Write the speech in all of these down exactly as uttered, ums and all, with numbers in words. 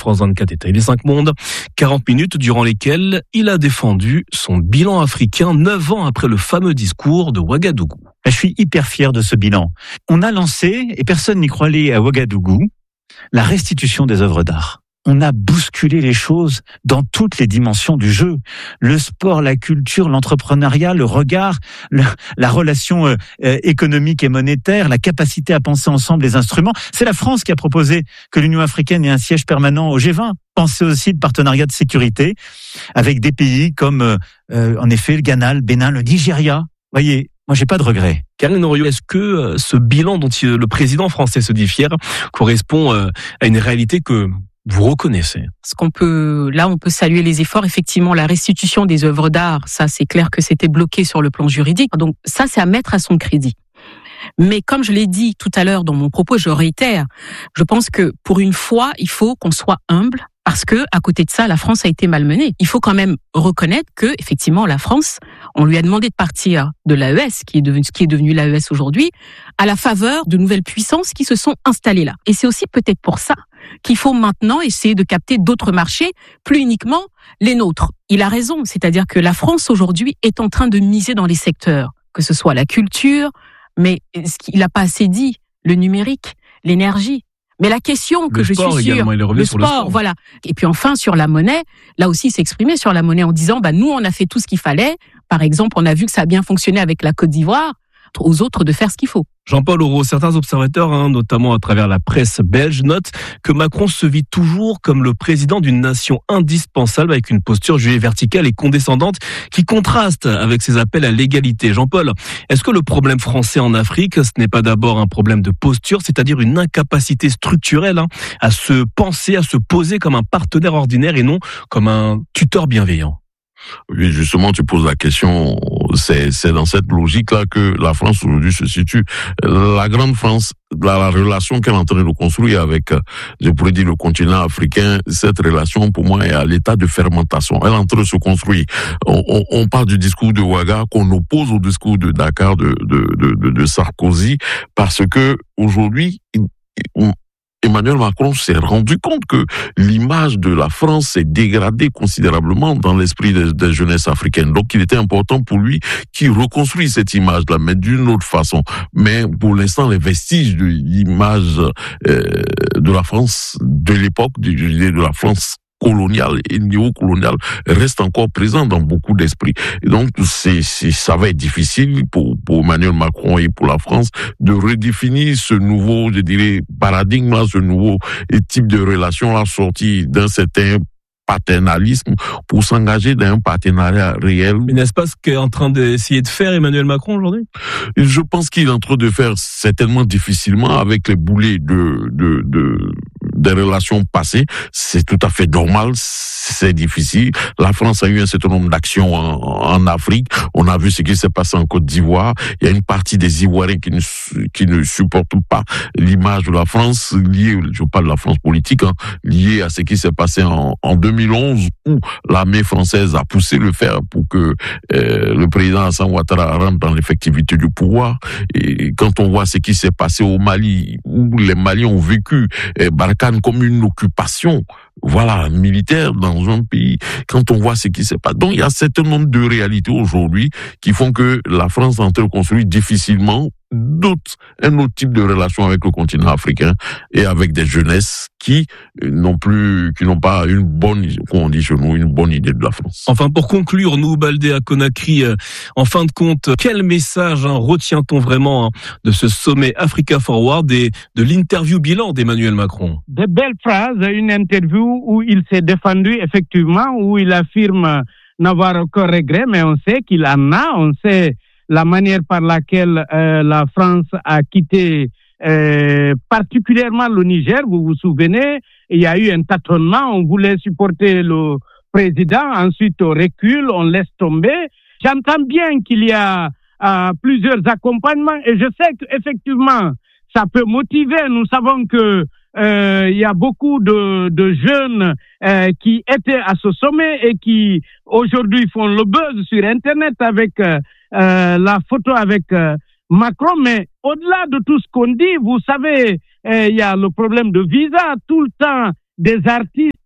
France vingt-quatre et Télé cinq Monde. quarante minutes durant lesquelles il a défendu son bilan africain neuf ans après le fameux discours de Ouagadougou. Je suis hyper fier de ce bilan. On a lancé, et personne n'y croyait à Ouagadougou, la restitution des œuvres d'art. On a bousculé les choses dans toutes les dimensions du jeu. Le sport, la culture, l'entrepreneuriat, le regard, le, la relation euh, économique et monétaire, la capacité à penser ensemble les instruments. C'est la France qui a proposé que l'Union africaine ait un siège permanent au G vingt. Pensez aussi de partenariat de sécurité avec des pays comme, euh, euh, en effet, le Ghana, le Bénin, le Nigeria. Voyez, moi, j'ai pas de regrets. Karine Oriot, est-ce que ce bilan dont le président français se dit fier correspond à une réalité que vous reconnaissez? Ce qu'on peut, là, on peut saluer les efforts. Effectivement, la restitution des œuvres d'art, ça, c'est clair que c'était bloqué sur le plan juridique. Donc, ça, c'est à mettre à son crédit. Mais comme je l'ai dit tout à l'heure dans mon propos, je réitère, je pense que pour une fois, il faut qu'on soit humble. Parce que, à côté de ça, la France a été malmenée. Il faut quand même reconnaître que, effectivement, la France, on lui a demandé de partir de l'A E S, qui est devenu, ce qui est devenu l'A E S aujourd'hui, à la faveur de nouvelles puissances qui se sont installées là. Et c'est aussi peut-être pour ça qu'il faut maintenant essayer de capter d'autres marchés, plus uniquement les nôtres. Il a raison. C'est-à-dire que la France, aujourd'hui, est en train de miser dans les secteurs, que ce soit la culture, mais ce qu'il n'a pas assez dit, le numérique, l'énergie. Mais la question que le je suis sûre, le sport, sur le sport, voilà. Et puis enfin sur la monnaie, là aussi s'exprimer sur la monnaie en disant, bah nous on a fait tout ce qu'il fallait. Par exemple, on a vu que ça a bien fonctionné avec la Côte d'Ivoire. Aux autres de faire ce qu'il faut. Jean-Paul Aureau, certains observateurs, hein, notamment à travers la presse belge, notent que Macron se vit toujours comme le président d'une nation indispensable avec une posture jugée verticale et condescendante qui contraste avec ses appels à l'égalité. Jean-Paul, est-ce que le problème français en Afrique, ce n'est pas d'abord un problème de posture, c'est-à-dire une incapacité structurelle hein, à se penser, à se poser comme un partenaire ordinaire et non comme un tuteur bienveillant? Oui, justement, tu poses la question, c'est, c'est dans cette logique-là que la France aujourd'hui se situe. La grande France, la, la relation qu'elle est en train de construire avec, je pourrais dire, le continent africain, cette relation, pour moi, est à l'état de fermentation. Elle est en train de se construire. On, on, on parle du discours de Ouaga qu'on oppose au discours de Dakar de, de, de, de, de Sarkozy, parce que aujourd'hui, on, Emmanuel Macron s'est rendu compte que l'image de la France s'est dégradée considérablement dans l'esprit des, des jeunesses africaines. Donc, il était important pour lui qu'il reconstruise cette image-là, mais d'une autre façon. Mais pour l'instant, les vestiges de l'image euh, de la France de l'époque, de, de la France colonial et néocolonial reste encore présent dans beaucoup d'esprits. Et donc, c'est, c'est, ça va être difficile pour, pour Emmanuel Macron et pour la France de redéfinir ce nouveau, je dirais, paradigme-là, ce nouveau type de relation-là sorti d'un certain paternalisme pour s'engager dans un partenariat réel. Mais n'est-ce pas ce qu'est en train d'essayer de faire Emmanuel Macron aujourd'hui? Je pense qu'il est en train de faire certainement difficilement avec les boulets de, de, de, des relations passées. C'est tout à fait normal, c'est difficile. La France a eu un certain nombre d'actions en, en Afrique. On a vu ce qui s'est passé en Côte d'Ivoire. Il y a une partie des Ivoiriens qui ne, qui ne supportent pas l'image de la France liée, je parle de la France politique, hein, liée à ce qui s'est passé en, en deux mille onze où l'armée française a poussé le fer pour que euh, le président Hassan Ouattara rentre dans l'effectivité du pouvoir. Et quand on voit ce qui s'est passé au Mali, où les Maliens ont vécu euh, Barkhane comme une occupation, voilà, militaire dans un pays, quand on voit ce qui s'est passé. Donc il y a un certain nombre de réalités aujourd'hui qui font que la France est en train de construire difficilement d'autres, un autre type de relation avec le continent africain et avec des jeunesses qui n'ont plus, qui n'ont pas une bonne, comme on dit chez nous, une bonne idée de la France. Enfin, pour conclure, nous, Baldé à Conakry, euh, en fin de compte, quel message hein, retient-on vraiment hein, de ce sommet Africa Forward et de l'interview bilan d'Emmanuel Macron? De belles phrases, une interview où il s'est défendu effectivement, où il affirme n'avoir aucun regret, mais on sait qu'il en a, on sait la manière par laquelle euh, la France a quitté euh, particulièrement le Niger. Vous vous souvenez, il y a eu un tâtonnement, on voulait supporter le président, ensuite on recule, on laisse tomber. J'entends bien qu'il y a euh, plusieurs accompagnements et je sais qu'effectivement, ça peut motiver. Nous savons que euh, il y a beaucoup de, de jeunes euh, qui étaient à ce sommet et qui aujourd'hui font le buzz sur Internet avec euh, Euh, la photo avec euh, Macron, mais au-delà de tout ce qu'on dit, vous savez, il euh, y a le problème de visa, tout le temps des artistes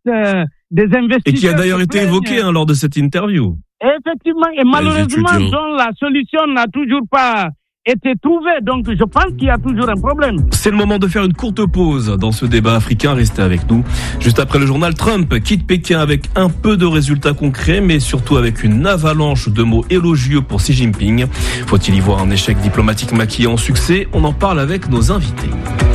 euh, des investisseurs. Et qui a d'ailleurs été évoqué hein, lors de cette interview. Effectivement, et malheureusement, dont la solution n'a toujours pas été trouvée. Donc, je pense qu'il y a toujours un problème. C'est le moment de faire une courte pause dans ce débat africain. Restez avec nous. Juste après le journal, Trump quitte Pékin avec un peu de résultats concrets, mais surtout avec une avalanche de mots élogieux pour Xi Jinping. Faut-il y voir un échec diplomatique maquillé en succès? On en parle avec nos invités.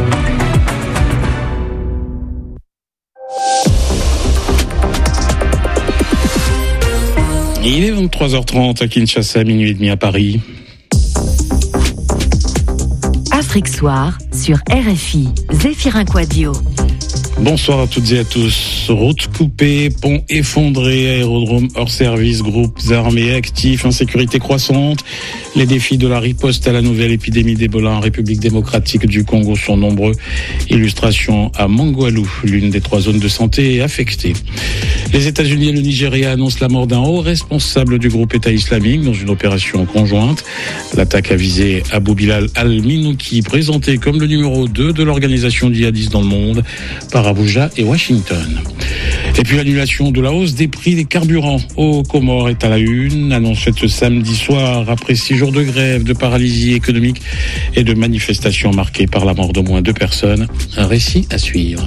Il est vingt-trois heures trente à Kinshasa, minuit et demi à Paris. Afrique Soir sur R F I, Zéphirin Quadio. Bonsoir à toutes et à tous. Routes coupées, ponts effondrés, aérodromes hors service, groupes armés actifs, insécurité croissante. Les défis de la riposte à la nouvelle épidémie d'Ebola en République démocratique du Congo sont nombreux. Illustration à Mongwalu, l'une des trois zones de santé affectées. Les États-Unis et le Nigeria annoncent la mort d'un haut responsable du groupe État islamique dans une opération conjointe. L'attaque a visé Abou Bilal al-Minouki, présenté comme le numéro deux de l'organisation djihadiste dans le monde par Abuja et Washington. Et puis l'annulation de la hausse des prix des carburants aux Comores est à la une, annonce ce samedi soir après six jours de grève, de paralysie économique et de manifestations marquées par la mort d'au moins deux personnes. Un récit à suivre.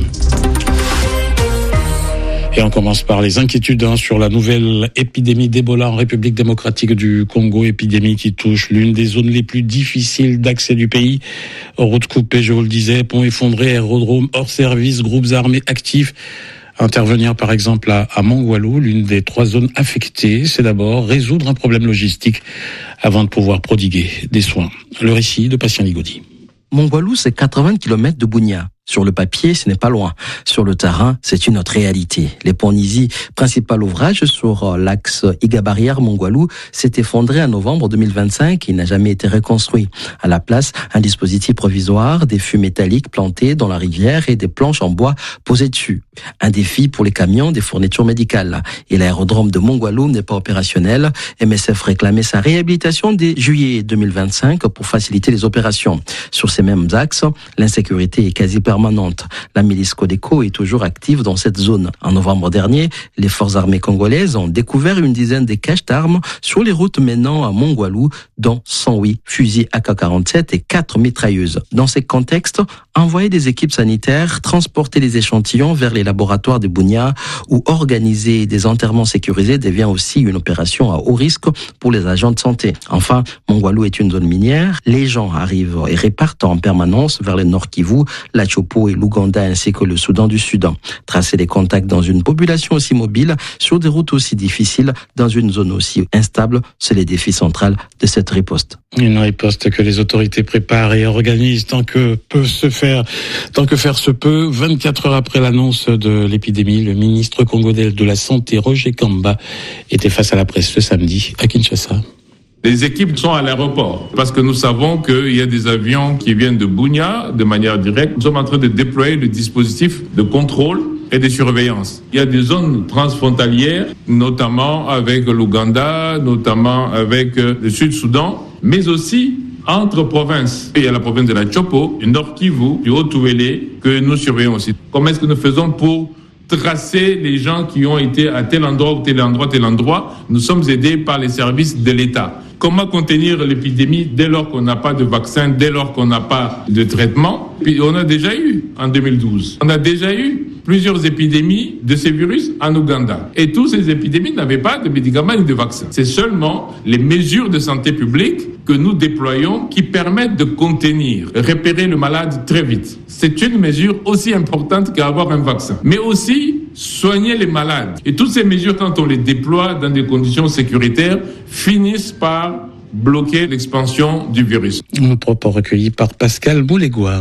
Et on commence par les inquiétudes hein, sur la nouvelle épidémie d'Ebola en République démocratique du Congo, épidémie qui touche l'une des zones les plus difficiles d'accès du pays. Routes coupées, je vous le disais, ponts effondrés, aérodromes hors service, groupes armés actifs. Intervenir par exemple à, à Mongwalu, l'une des trois zones affectées, c'est d'abord résoudre un problème logistique avant de pouvoir prodiguer des soins. Le récit de Patient Ligodi. Mongwalu, c'est quatre-vingts kilomètres de Bunia. Sur le papier, ce n'est pas loin. Sur le terrain, c'est une autre réalité. Les ponts Nizi, principal ouvrage sur l'axe Igabarière-Mongwalu, s'est effondré en novembre deux mille vingt-cinq et n'a jamais été reconstruit. À la place, un dispositif provisoire, des fûts métalliques plantés dans la rivière et des planches en bois posées dessus. Un défi pour les camions des fournitures médicales. Et l'aérodrome de Mongwalu n'est pas opérationnel. M S F réclamait sa réhabilitation dès juillet deux mille vingt-cinq pour faciliter les opérations. Sur ces mêmes axes, l'insécurité est quasi permanente. La milice Codeco est toujours active dans cette zone. En novembre dernier, les forces armées congolaises ont découvert une dizaine de caches d'armes sur les routes menant à Mongwalu, dont cent huit fusils A K quarante-sept et quatre mitrailleuses. Dans ces contextes, envoyer des équipes sanitaires, transporter les échantillons vers les laboratoires de Bunia ou organiser des enterrements sécurisés devient aussi une opération à haut risque pour les agents de santé. Enfin, Mongwalu est une zone minière. Les gens arrivent et repartent en permanence vers le Nord Kivu, la Chopo et l'Ouganda ainsi que le Soudan du Sud. Tracer des contacts dans une population aussi mobile, sur des routes aussi difficiles, dans une zone aussi instable, c'est le défi central de cette riposte. Une riposte que les autorités préparent et organisent tant que peut se faire, tant que faire se peut. vingt-quatre heures après l'annonce de l'épidémie, le ministre congolais de la Santé, Roger Kamba, était face à la presse ce samedi à Kinshasa. Les équipes sont à l'aéroport parce que nous savons qu'il y a des avions qui viennent de Bunia de manière directe. Nous sommes en train de déployer le dispositif de contrôle et de surveillance. Il y a des zones transfrontalières, notamment avec l'Ouganda, notamment avec le Sud-Soudan, mais aussi entre provinces. Il y a la province de la Chopo, du Nord Kivu, du Haut-Touélé, que nous surveillons aussi. Comment est-ce que nous faisons pour tracer les gens qui ont été à tel endroit, tel endroit, tel endroit? Nous sommes aidés par les services de l'État. Comment contenir l'épidémie dès lors qu'on n'a pas de vaccin, dès lors qu'on n'a pas de traitement? Puis on a déjà eu en deux mille douze. On a déjà eu plusieurs épidémies de ces virus en Ouganda. Et toutes ces épidémies n'avaient pas de médicaments ni de vaccins. C'est seulement les mesures de santé publique que nous déployons qui permettent de contenir, repérer le malade très vite. C'est une mesure aussi importante qu'avoir un vaccin. Mais aussi soigner les malades. Et toutes ces mesures, quand on les déploie dans des conditions sécuritaires, finissent par bloquer l'expansion du virus. Un propos recueilli par Pascal Moulégois.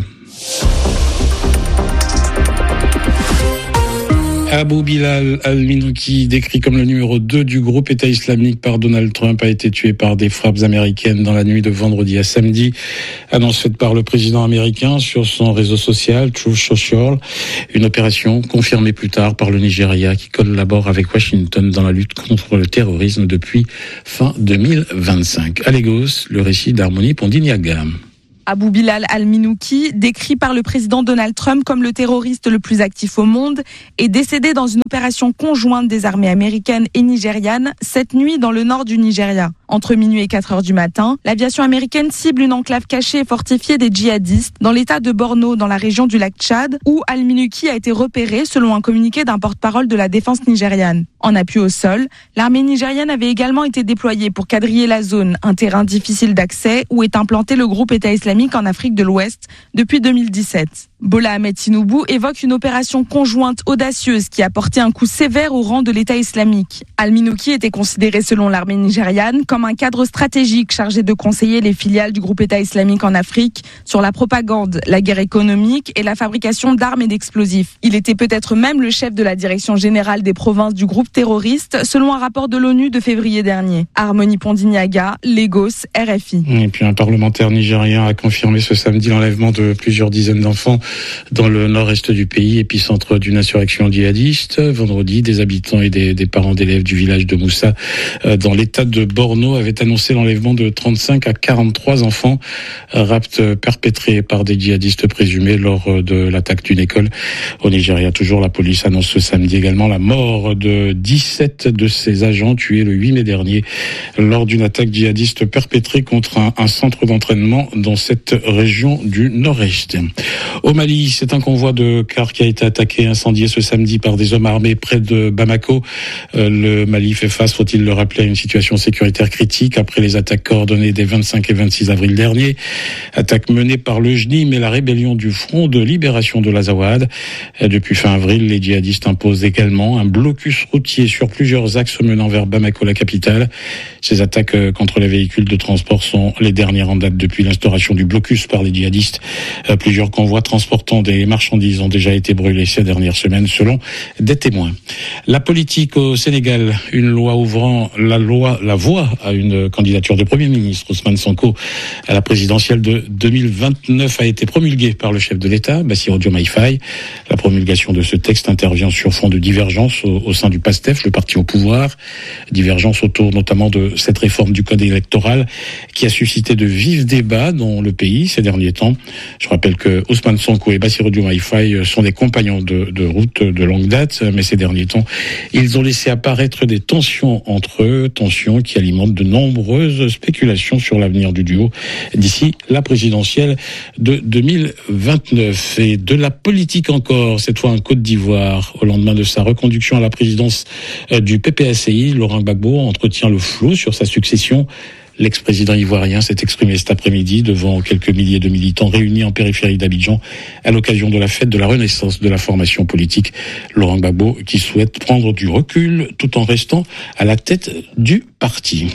Abou Bilal al-Minouki, décrit comme le numéro deux du groupe État islamique par Donald Trump, a été tué par des frappes américaines dans la nuit de vendredi à samedi. Annonce faite par le président américain sur son réseau social, Truth Social. Une opération confirmée plus tard par le Nigeria qui collabore avec Washington dans la lutte contre le terrorisme depuis fin deux mille vingt-cinq. À Lagos, le récit d'Harmonie Pondiniaga. Abou Bilal al-Minouki, décrit par le président Donald Trump comme le terroriste le plus actif au monde, est décédé dans une opération conjointe des armées américaines et nigérianes cette nuit dans le nord du Nigeria. Entre minuit et quatre heures du matin, l'aviation américaine cible une enclave cachée et fortifiée des djihadistes dans l'état de Borno, dans la région du lac Tchad, où al-Minouki a été repéré selon un communiqué d'un porte-parole de la défense nigériane. En appui au sol, l'armée nigérienne avait également été déployée pour quadriller la zone, un terrain difficile d'accès où est implanté le groupe État islamique en Afrique de l'Ouest depuis deux mille dix-sept. Bola Ahmed Tinubu évoque une opération conjointe audacieuse qui a porté un coup sévère au rang de l'État islamique. Al-Minouki était considéré selon l'armée nigériane comme un cadre stratégique chargé de conseiller les filiales du groupe État islamique en Afrique sur la propagande, la guerre économique et la fabrication d'armes et d'explosifs. Il était peut-être même le chef de la direction générale des provinces du groupe terroriste, selon un rapport de l'ONU de février dernier. Harmonie Pondignaga, Lagos, R F I. Et puis un parlementaire nigérien a confirmé ce samedi l'enlèvement de plusieurs dizaines d'enfants dans le nord-est du pays, épicentre d'une insurrection djihadiste. Vendredi, des habitants et des, des parents d'élèves du village de Moussa, dans l'état de Borno, avaient annoncé l'enlèvement de trente-cinq à quarante-trois enfants, rapts perpétrés par des djihadistes présumés lors de l'attaque d'une école au Nigeria. Toujours, la police annonce ce samedi également la mort de dix-sept de ses agents tués le huit mai dernier lors d'une attaque djihadiste perpétrée contre un, un centre d'entraînement dans cette région du nord-est. Au Mali, c'est un convoi de cars qui a été attaqué et incendié ce samedi par des hommes armés près de Bamako. Euh, le Mali fait face, faut-il le rappeler, à une situation sécuritaire critique après les attaques coordonnées des vingt-cinq et vingt-six avril dernier. Attaque menée par le J N I M et la rébellion du Front de libération de l'Azawad. Euh, depuis fin avril, les djihadistes imposent également un blocus routier sur plusieurs axes menant vers Bamako, la capitale. Ces attaques contre les véhicules de transport sont les dernières en date depuis l'instauration du blocus par les djihadistes. Euh, plusieurs convois transportant des marchandises ont déjà été brûlés ces dernières semaines, selon des témoins. La politique au Sénégal, une loi ouvrant la loi, la voie à une candidature de Premier ministre, Ousmane Sonko, à la présidentielle de deux mille vingt-neuf a été promulguée par le chef de l'État, Bassirou Diomaye Faye. La promulgation de ce texte intervient sur fond de divergences au, au sein du PASTEF, le parti au pouvoir. Divergences autour notamment de cette réforme du code électoral qui a suscité de vifs débats dans le pays ces derniers temps. Je rappelle que Ousmane Sonko et Bassirou Diomaye Faye sont des compagnons de, de route de longue date, mais ces derniers temps, ils ont laissé apparaître des tensions entre eux, tensions qui alimentent de nombreuses spéculations sur l'avenir du duo d'ici la présidentielle de deux mille vingt-neuf. Et de la politique encore, cette fois en Côte d'Ivoire, au lendemain de sa reconduction à la présidence du P P A C I, Laurent Gbagbo entretient le flou sur sa succession. L'ex-président ivoirien s'est exprimé cet après-midi devant quelques milliers de militants réunis en périphérie d'Abidjan à l'occasion de la fête de la renaissance de la formation politique. Laurent Gbagbo qui souhaite prendre du recul tout en restant à la tête du parti.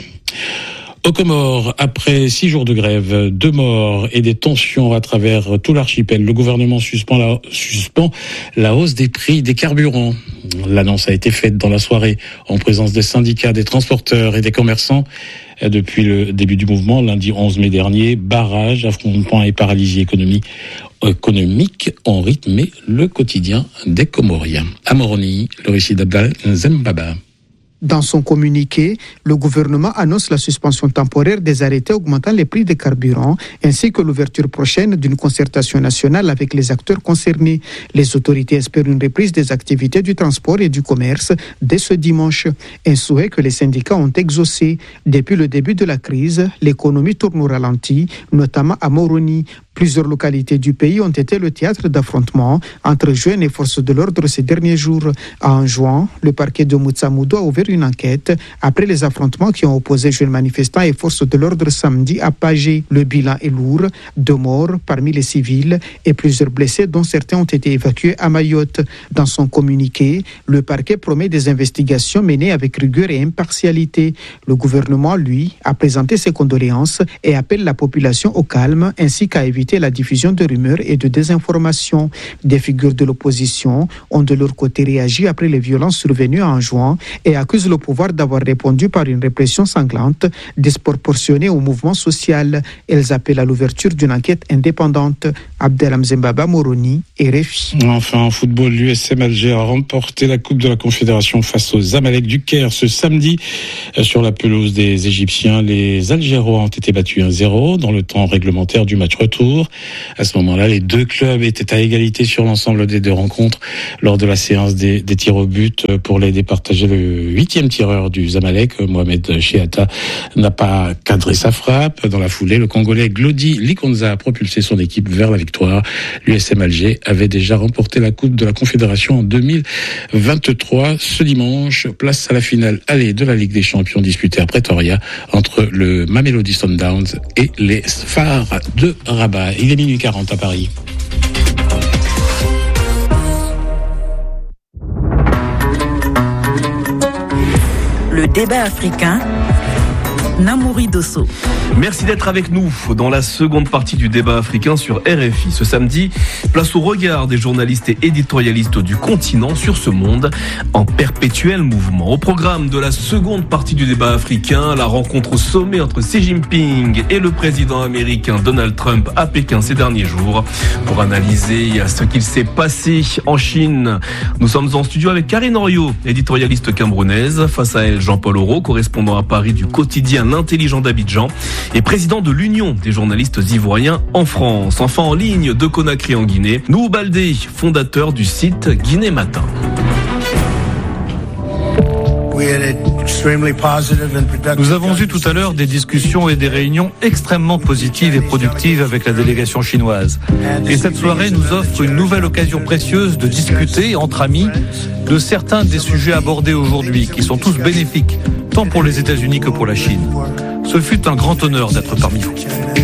Aux Comores, après six jours de grève, deux morts et des tensions à travers tout l'archipel, le gouvernement suspend la, suspend la hausse des prix des carburants. L'annonce a été faite dans la soirée en présence des syndicats, des transporteurs et des commerçants. Depuis le début du mouvement, lundi onze mai dernier, barrages, affrontements et paralysie économique, économique ont rythmé le quotidien des Comoriens. À Moroni, le récit d'Abdal Zembaba. Dans son communiqué, le gouvernement annonce la suspension temporaire des arrêtés augmentant les prix des carburants, ainsi que l'ouverture prochaine d'une concertation nationale avec les acteurs concernés. Les autorités espèrent une reprise des activités du transport et du commerce dès ce dimanche. Un souhait que les syndicats ont exaucé. Depuis le début de la crise, l'économie tourne au ralenti, notamment à Moroni. Plusieurs localités du pays ont été le théâtre d'affrontements entre jeunes et forces de l'ordre ces derniers jours. En juin, le parquet de Moutsamoudou a ouvert une enquête après les affrontements qui ont opposé jeunes manifestants et forces de l'ordre samedi à Pagé. Le bilan est lourd, deux morts parmi les civils et plusieurs blessés dont certains ont été évacués à Mayotte. Dans son communiqué, le parquet promet des investigations menées avec rigueur et impartialité. Le gouvernement, lui, a présenté ses condoléances et appelle la population au calme ainsi qu'à éviter la diffusion de rumeurs et de désinformation. Des figures de l'opposition ont de leur côté réagi après les violences survenues en juin et accusent accuse le pouvoir d'avoir répondu par une répression sanglante, disproportionnée au mouvement social. Elles appellent à l'ouverture d'une enquête indépendante. Abdelhamzem Baba Moroni, R F I. Enfin, en football, l'U S M Alger a remporté la Coupe de la Confédération face aux Zamalek du Caire ce samedi. Sur la pelouse des Égyptiens, les Algérois ont été battus un zéro dans le temps réglementaire du match retour. À ce moment-là, les deux clubs étaient à égalité sur l'ensemble des deux rencontres. Lors de la séance des, des tirs au but, pour les départager, le huitième tireur du Zamalek, Mohamed Cheata, n'a pas cadré sa frappe. Dans la foulée, le Congolais Glody Likonza a propulsé son équipe vers la victoire. L'U S M Alger avait déjà remporté la Coupe de la Confédération en deux mille vingt-trois. Ce dimanche, place à la finale aller de la Ligue des Champions disputée à Pretoria entre le Mamelodi Sundowns et les Sfar de Rabat. Il est minuit quarante à Paris. Le débat africain, Namouri Dosso. Merci d'être avec nous dans la seconde partie du débat africain sur R F I ce samedi. Place au regard des journalistes et éditorialistes du continent sur ce monde en perpétuel mouvement. Au programme de la seconde partie du débat africain, la rencontre au sommet entre Xi Jinping et le président américain Donald Trump à Pékin ces derniers jours. Pour analyser ce qu'il s'est passé en Chine, nous sommes en studio avec Karine Oriot, éditorialiste camerounaise. Face à elle, Jean-Paul Auro, correspondant à Paris du quotidien L'Intelligent d'Abidjan et président de l'Union des journalistes ivoiriens en France. Enfin en ligne de Conakry en Guinée, Nouhou Baldé, fondateur du site Guinée Matin. Nous avons eu tout à l'heure des discussions et des réunions extrêmement positives et productives avec la délégation chinoise. Et cette soirée nous offre une nouvelle occasion précieuse de discuter entre amis de certains des sujets abordés aujourd'hui, qui sont tous bénéfiques, tant pour les États-Unis que pour la Chine. Ce fut un grand honneur d'être parmi vous.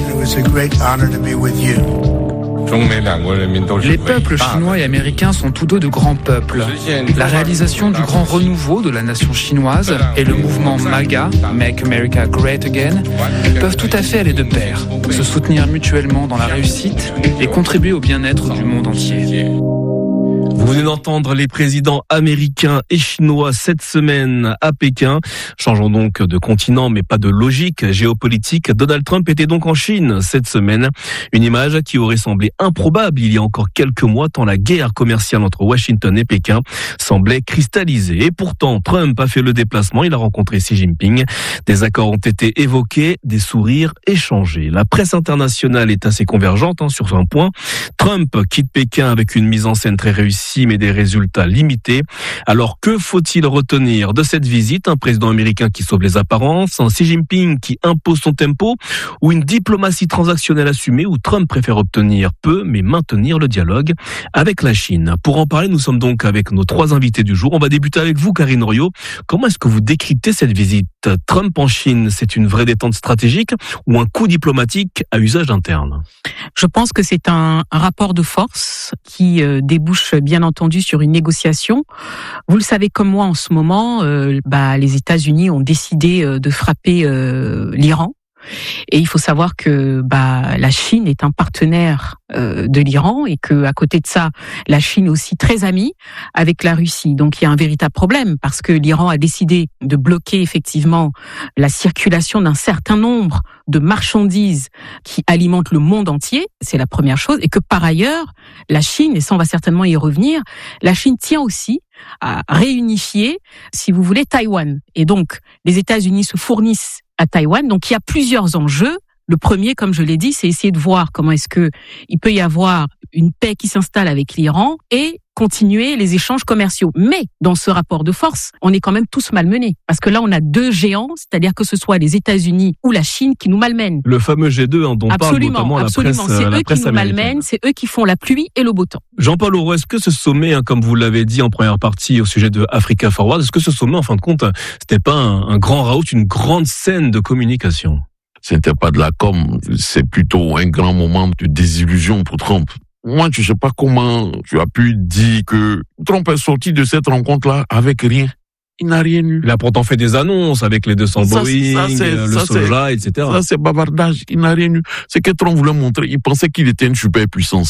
Les peuples chinois et américains sont tous deux de grands peuples. La réalisation du grand renouveau de la nation chinoise et le mouvement MAGA, Make America Great Again, peuvent tout à fait aller de pair, se soutenir mutuellement dans la réussite et contribuer au bien-être du monde entier. Vous venez d'entendre les présidents américains et chinois cette semaine à Pékin. Changeons donc de continent, mais pas de logique géopolitique. Donald Trump était donc en Chine cette semaine. Une image qui aurait semblé improbable il y a encore quelques mois, tant la guerre commerciale entre Washington et Pékin semblait cristallisée. Et pourtant, Trump a fait le déplacement. Il a rencontré Xi Jinping. Des accords ont été évoqués, des sourires échangés. La presse internationale est assez convergente hein, sur un point. Trump quitte Pékin avec une mise en scène très réussie, mais des résultats limités. Alors que faut-il retenir de cette visite? Un président américain qui sauve les apparences, un Xi Jinping qui impose son tempo, ou une diplomatie transactionnelle assumée où Trump préfère obtenir peu mais maintenir le dialogue avec la Chine? Pour en parler, nous sommes donc avec nos trois invités du jour. On va débuter avec vous, Karine Oriot. Comment est-ce que vous décryptez cette visite? Trump en Chine, c'est une vraie détente stratégique ou un coup diplomatique à usage interne? Je pense que c'est un, un rapport de force qui euh, débouche bien entendu sur une négociation. Vous le savez comme moi en ce moment, euh, bah, les États-Unis ont décidé euh, de frapper euh, l'Iran. Et il faut savoir que bah la Chine est un partenaire euh, de l'Iran et que à côté de ça, la Chine est aussi très amie avec la Russie. Donc il y a un véritable problème parce que l'Iran a décidé de bloquer effectivement la circulation d'un certain nombre de marchandises qui alimentent le monde entier. C'est la première chose. Et que par ailleurs, la Chine, et ça on va certainement y revenir, la Chine tient aussi à réunifier, si vous voulez, Taïwan. Et donc les États-Unis se fournissent à Taïwan. Donc il y a plusieurs enjeux. Le premier, comme je l'ai dit, c'est essayer de voir comment est-ce que il peut y avoir une paix qui s'installe avec l'Iran et continuer les échanges commerciaux. Mais dans ce rapport de force, on est quand même tous malmenés. Parce que là, on a deux géants, c'est-à-dire que ce soit les États-Unis ou la Chine qui nous malmènent. Le fameux G deux hein, dont absolument, parle notamment absolument. la presse C'est la eux presse qui nous malmènent, c'est eux qui font la pluie et le beau temps. Jean-Paul Auro, est-ce que ce sommet, hein, comme vous l'avez dit en première partie au sujet de Africa Forward, est-ce que ce sommet, en fin de compte, c'était pas un, un grand raout, une grande scène de communication? Ce n'était pas de la com, c'est plutôt un grand moment de désillusion pour Trump. Moi, je ne sais pas comment tu as pu dire que Trump est sorti de cette rencontre-là avec rien. Il n'a rien eu. Il a pourtant fait des annonces avec les deux cents ça, Boeing, ça, le ça, soja, et cetera. Ça, c'est bavardage. Il n'a rien eu. C'est que Trump voulait montrer. Il pensait qu'il était une superpuissance.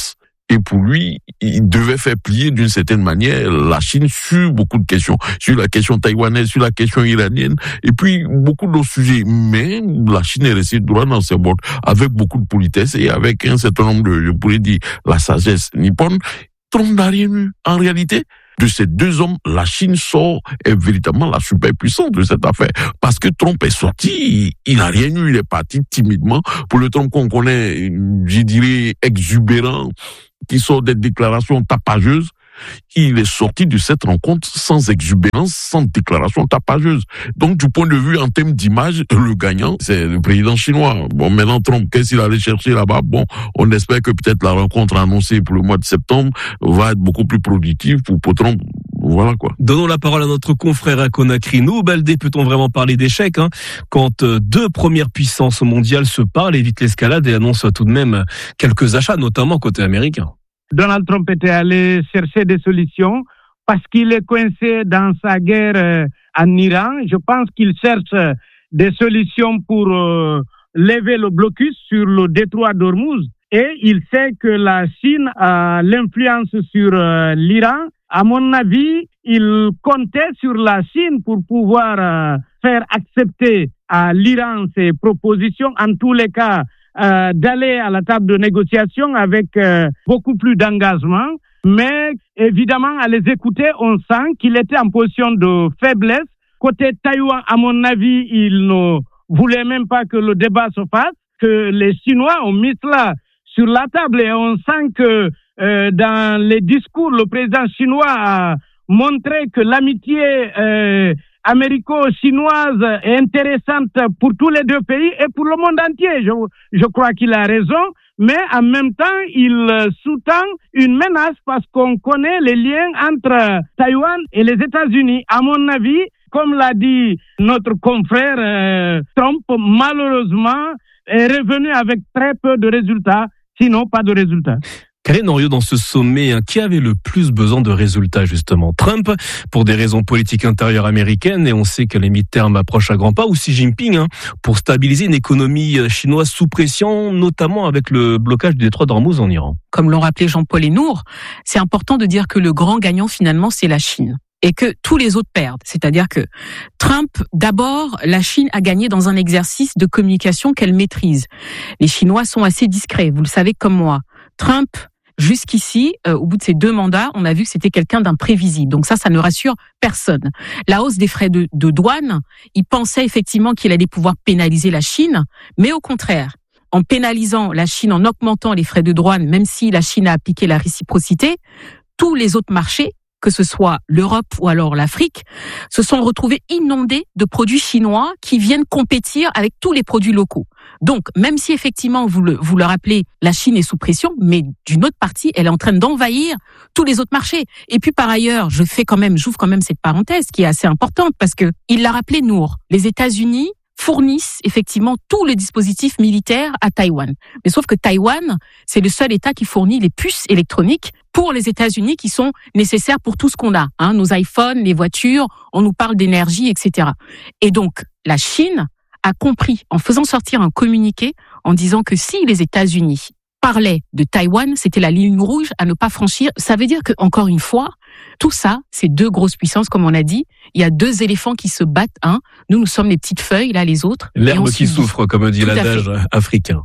Et pour lui, il devait faire plier d'une certaine manière la Chine sur beaucoup de questions, sur la question taïwanaise, sur la question iranienne, et puis beaucoup d'autres sujets. Mais la Chine est restée droit dans ses bottes, avec beaucoup de politesse et avec un certain nombre de, je pourrais dire, la sagesse nippone. Trump n'a rien eu. En réalité, de ces deux hommes, la Chine sort est véritablement la superpuissance de cette affaire. Parce que Trump est sorti, il n'a rien eu, il est parti timidement. Pour le Trump qu'on connaît, je dirais, exubérant, qui sort des déclarations tapageuses, il est sorti de cette rencontre sans exubérance, sans déclaration tapageuse. Donc, du point de vue en termes d'image, le gagnant, c'est le président chinois. Bon, maintenant, Trump, qu'est-ce qu'il allait chercher là-bas? Bon, on espère que peut-être la rencontre annoncée pour le mois de septembre va être beaucoup plus productive pour, pour Trump. Voilà quoi. Donnons la parole à notre confrère à Conakry. Nous, Baldé, peut-on vraiment parler d'échec hein, quand deux premières puissances mondiales se parlent, évitent l'escalade et annoncent tout de même quelques achats, notamment côté américain? Donald Trump était allé chercher des solutions parce qu'il est coincé dans sa guerre en Iran. Je pense qu'il cherche des solutions pour euh, lever le blocus sur le détroit d'Ormuz. Et il sait que la Chine a l'influence sur euh, l'Iran. À mon avis, il comptait sur la Chine pour pouvoir euh, faire accepter à l'Iran ses propositions. En tous les cas, Euh, d'aller à la table de négociation avec euh, beaucoup plus d'engagement. Mais évidemment, à les écouter, on sent qu'il était en position de faiblesse. Côté Taïwan, à mon avis, il ne voulait même pas que le débat se fasse, que les Chinois ont mis cela sur la table. Et on sent que euh, dans les discours, le président chinois a montré que l'amitié euh, américo-chinoise est intéressante pour tous les deux pays et pour le monde entier. Je, je crois qu'il a raison, mais en même temps, il sous-tend une menace parce qu'on connaît les liens entre Taïwan et les États-Unis. À mon avis, comme l'a dit notre confrère euh, Trump, malheureusement, est revenu avec très peu de résultats, sinon pas de résultats. Quel est Norio dans ce sommet hein, qui avait le plus besoin de résultats justement? Trump, pour des raisons politiques intérieures américaines, et on sait que les mi-termes approchent à grands pas, ou Xi Jinping, hein, pour stabiliser une économie chinoise sous pression, notamment avec le blocage du détroit d'Ormuz en Iran. Comme l'ont rappelé Jean-Paul et Nour, c'est important de dire que le grand gagnant finalement c'est la Chine. Et que tous les autres perdent. C'est-à-dire que Trump, d'abord, la Chine a gagné dans un exercice de communication qu'elle maîtrise. Les Chinois sont assez discrets, vous le savez comme moi. Trump, jusqu'ici, euh, au bout de ses deux mandats, on a vu que c'était quelqu'un d'imprévisible. Donc ça, ça ne rassure personne. La hausse des frais de, de douane, il pensait effectivement qu'il allait pouvoir pénaliser la Chine, mais au contraire, en pénalisant la Chine, en augmentant les frais de douane, même si la Chine a appliqué la réciprocité, tous les autres marchés, que ce soit l'Europe ou alors l'Afrique, se sont retrouvés inondés de produits chinois qui viennent compétir avec tous les produits locaux. Donc, même si effectivement, vous le, vous le rappelez, la Chine est sous pression, mais d'une autre partie, elle est en train d'envahir tous les autres marchés. Et puis, par ailleurs, je fais quand même, j'ouvre quand même cette parenthèse qui est assez importante parce que il l'a rappelé, Nour, les États-Unis fournissent effectivement tous les dispositifs militaires à Taïwan. Mais sauf que Taïwan, c'est le seul État qui fournit les puces électroniques pour les États-Unis qui sont nécessaires pour tout ce qu'on a, hein, nos iPhones, les voitures, on nous parle d'énergie, et cetera. Et donc, la Chine a compris, en faisant sortir un communiqué, en disant que si les États-Unis parlaient de Taïwan, c'était la ligne rouge à ne pas franchir. Ça veut dire que, encore une fois, tout ça, c'est deux grosses puissances, comme on a dit. Il y a deux éléphants qui se battent. Hein. Nous, nous sommes les petites feuilles, là, les autres. L'herbe qui souffre, comme dit l'adage africain.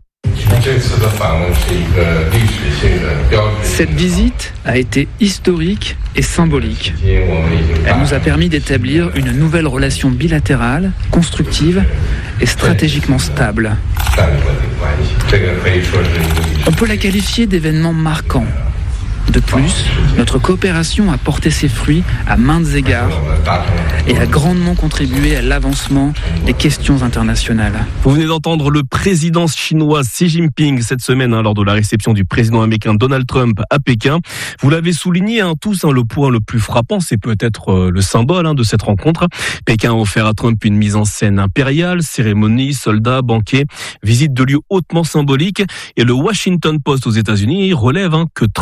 Cette visite a été historique et symbolique. Elle nous a permis d'établir une nouvelle relation bilatérale, constructive et stratégiquement stable. On peut la qualifier d'événement marquant. De plus, notre coopération a porté ses fruits à maints égards et a grandement contribué à l'avancement des questions internationales. Vous venez d'entendre le président chinois Xi Jinping cette semaine hein, lors de la réception du président américain Donald Trump à Pékin. Vous l'avez souligné hein, tous, hein, le point le plus frappant, c'est peut-être euh, le symbole hein, de cette rencontre. Pékin a offert à Trump une mise en scène impériale, cérémonie, soldats, banquets, visite de lieux hautement symboliques. Et le Washington Post aux États-Unis relève hein, que Trump a lui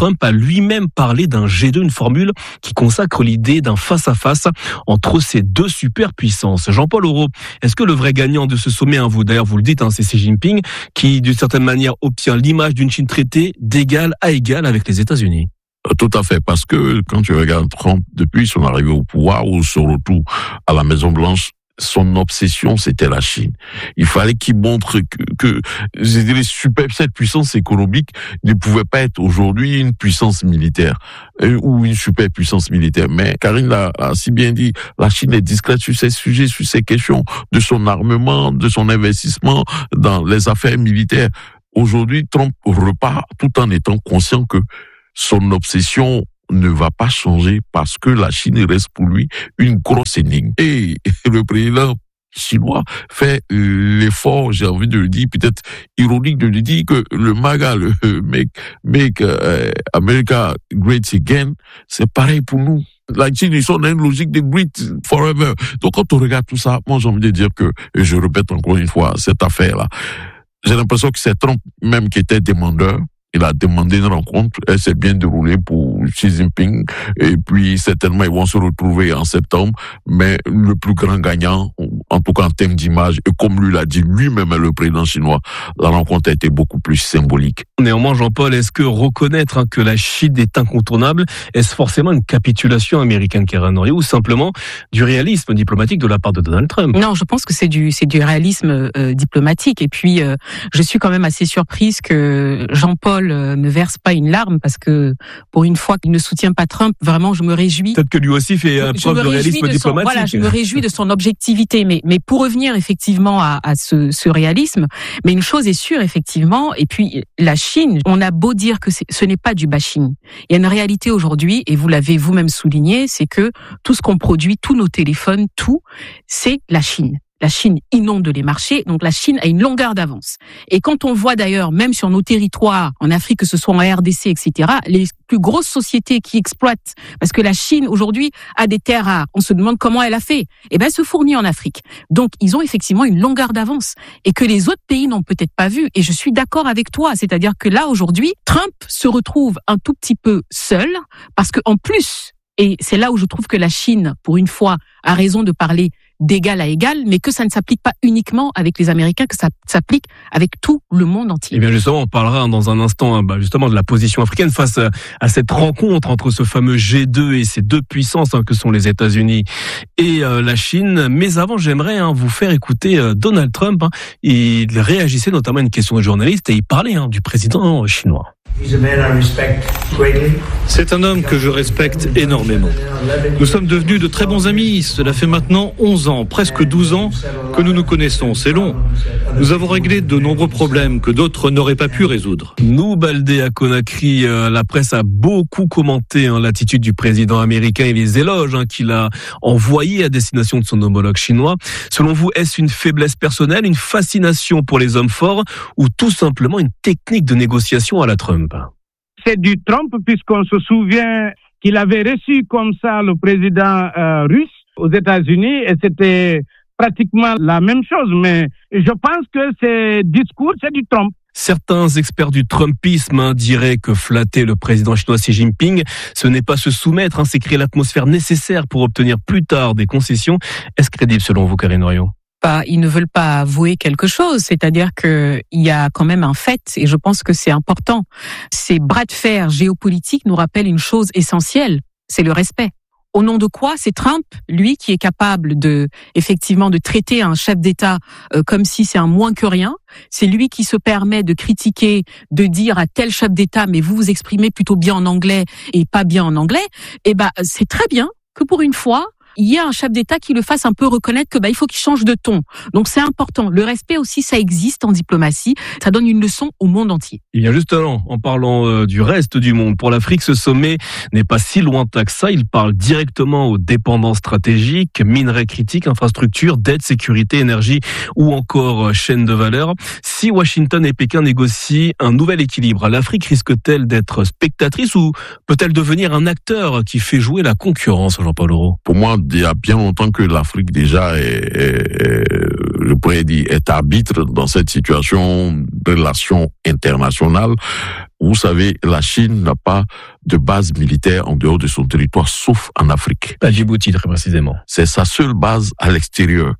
lui-même parlé d'un G deux, une formule qui consacre l'idée d'un face-à-face entre ces deux superpuissances. Jean-Paul Aureau, est-ce que le vrai gagnant de ce sommet, hein, vous d'ailleurs vous le dites, hein, c'est Xi Jinping, qui d'une certaine manière obtient l'image d'une Chine traitée d'égal à égal avec les États-Unis? Tout à fait, parce que quand tu regardes Trump, depuis son arrivée au pouvoir ou son retour à la Maison-Blanche, son obsession, c'était la Chine. Il fallait qu'il montre que, que les super, cette puissance économique ne pouvait pas être aujourd'hui une puissance militaire euh, ou une superpuissance militaire. Mais Karine l'a, l'a si bien dit, la Chine est discrète sur ces sujets, sur ces questions de son armement, de son investissement dans les affaires militaires. Aujourd'hui, Trump repart tout en étant conscient que son obsession ne va pas changer parce que la Chine reste pour lui une grosse énigme. Et le président chinois fait l'effort, j'ai envie de le dire, peut-être ironique de lui dire que le MAGA, le Make, make uh, America Great Again, c'est pareil pour nous. La Chine, ils sont dans une logique de Great Forever. Donc quand on regarde tout ça, moi j'ai envie de dire que, et je répète encore une fois, cette affaire-là, j'ai l'impression que c'est Trump même qui était demandeur. Il a demandé une rencontre, elle s'est bien déroulée pour Xi Jinping, et puis certainement ils vont se retrouver en septembre, mais le plus grand gagnant, en tout cas en termes d'image, et comme lui l'a dit lui-même, le président chinois, la rencontre a été beaucoup plus symbolique. Néanmoins, Jean-Paul, est-ce que reconnaître hein, que la Chine est incontournable, est-ce forcément une capitulation américaine, Karen Norio, ou simplement du réalisme diplomatique de la part de Donald Trump? Non, je pense que c'est du c'est du réalisme euh, diplomatique, et puis euh, je suis quand même assez surprise que Jean-Paul ne verse pas une larme, parce que pour une fois qu'il ne soutient pas Trump, vraiment je me réjouis. Peut-être que lui aussi fait euh, preuve de réalisme de diplomatique. Son, voilà, je me réjouis de son objectivité, mais mais pour revenir effectivement à, à ce, ce réalisme, mais une chose est sûre effectivement, et puis la Chine, on a beau dire que c'est, ce n'est pas du bashing, il y a une réalité aujourd'hui, et vous l'avez vous-même souligné, c'est que tout ce qu'on produit, tous nos téléphones, tout, c'est la Chine. La Chine inonde les marchés, donc la Chine a une longueur d'avance. Et quand on voit d'ailleurs, même sur nos territoires, en Afrique, que ce soit en R D C, et cetera, les plus grosses sociétés qui exploitent, parce que la Chine aujourd'hui a des terres rares, on se demande comment elle a fait. Eh ben, elle se fournit en Afrique. Donc, ils ont effectivement une longueur d'avance, et que les autres pays n'ont peut-être pas vu. Et je suis d'accord avec toi, c'est-à-dire que là aujourd'hui, Trump se retrouve un tout petit peu seul, parce que en plus, et c'est là où je trouve que la Chine, pour une fois, a raison de parler d'égal à égal, mais que ça ne s'applique pas uniquement avec les Américains, que ça s'applique avec tout le monde entier. Eh bien justement, on parlera dans un instant bah, justement de la position africaine face à, à cette rencontre entre ce fameux G deux et ces deux puissances hein, que sont les États-Unis et euh, la Chine. Mais avant, j'aimerais hein, vous faire écouter euh, Donald Trump. Hein. Il réagissait notamment à une question de journaliste et il parlait hein, du président chinois. C'est un homme que je respecte énormément. Nous sommes devenus de très bons amis. Cela fait maintenant onze ans, presque douze ans que nous nous connaissons. C'est long. Nous avons réglé de nombreux problèmes que d'autres n'auraient pas pu résoudre. Nous, Baldé à Conakry, euh, la presse a beaucoup commenté hein, l'attitude du président américain et les éloges hein, qu'il a envoyés à destination de son homologue chinois. Selon vous, est-ce une faiblesse personnelle, une fascination pour les hommes forts ou tout simplement une technique de négociation à la Trump? C'est du Trump, puisqu'on se souvient qu'il avait reçu comme ça le président euh, russe aux États-Unis, et c'était pratiquement la même chose. Mais je pense que ces discours, c'est du Trump. Certains experts du Trumpisme hein, diraient que flatter le président chinois Xi Jinping, ce n'est pas se soumettre, hein, c'est créer l'atmosphère nécessaire pour obtenir plus tard des concessions. Est-ce crédible selon vous, Karen Norio? Pas, ils ne veulent pas avouer quelque chose, c'est-à-dire que il y a quand même un fait, et je pense que c'est important. Ces bras de fer géopolitiques nous rappellent une chose essentielle, c'est le respect. Au nom de quoi? C'est Trump, lui, qui est capable de, effectivement, de traiter un chef d'État euh, comme si c'est un moins que rien. C'est lui qui se permet de critiquer, de dire à tel chef d'État, mais vous vous exprimez plutôt bien en anglais et pas bien en anglais. Eh ben, c'est très bien que pour une fois, il y a un chef d'État qui le fasse un peu reconnaître que bah il faut qu'il change de ton. Donc c'est important. Le respect aussi, ça existe en diplomatie. Ça donne une leçon au monde entier. Il y a justement, en parlant euh, du reste du monde, pour l'Afrique, ce sommet n'est pas si lointain que ça. Il parle directement aux dépendances stratégiques, minerais critiques, infrastructures, dette, sécurité, énergie ou encore euh, chaîne de valeur. Si Washington et Pékin négocient un nouvel équilibre, l'Afrique risque-t-elle d'être spectatrice ou peut-elle devenir un acteur qui fait jouer la concurrence, Jean-Paul Aureau? Pour moi, il y a bien longtemps que l'Afrique déjà est, est, est, je pourrais dire, est arbitre dans cette situation de relations internationales. Vous savez, la Chine n'a pas de base militaire en dehors de son territoire, sauf en Afrique. À Djibouti, très précisément. C'est sa seule base à l'extérieur.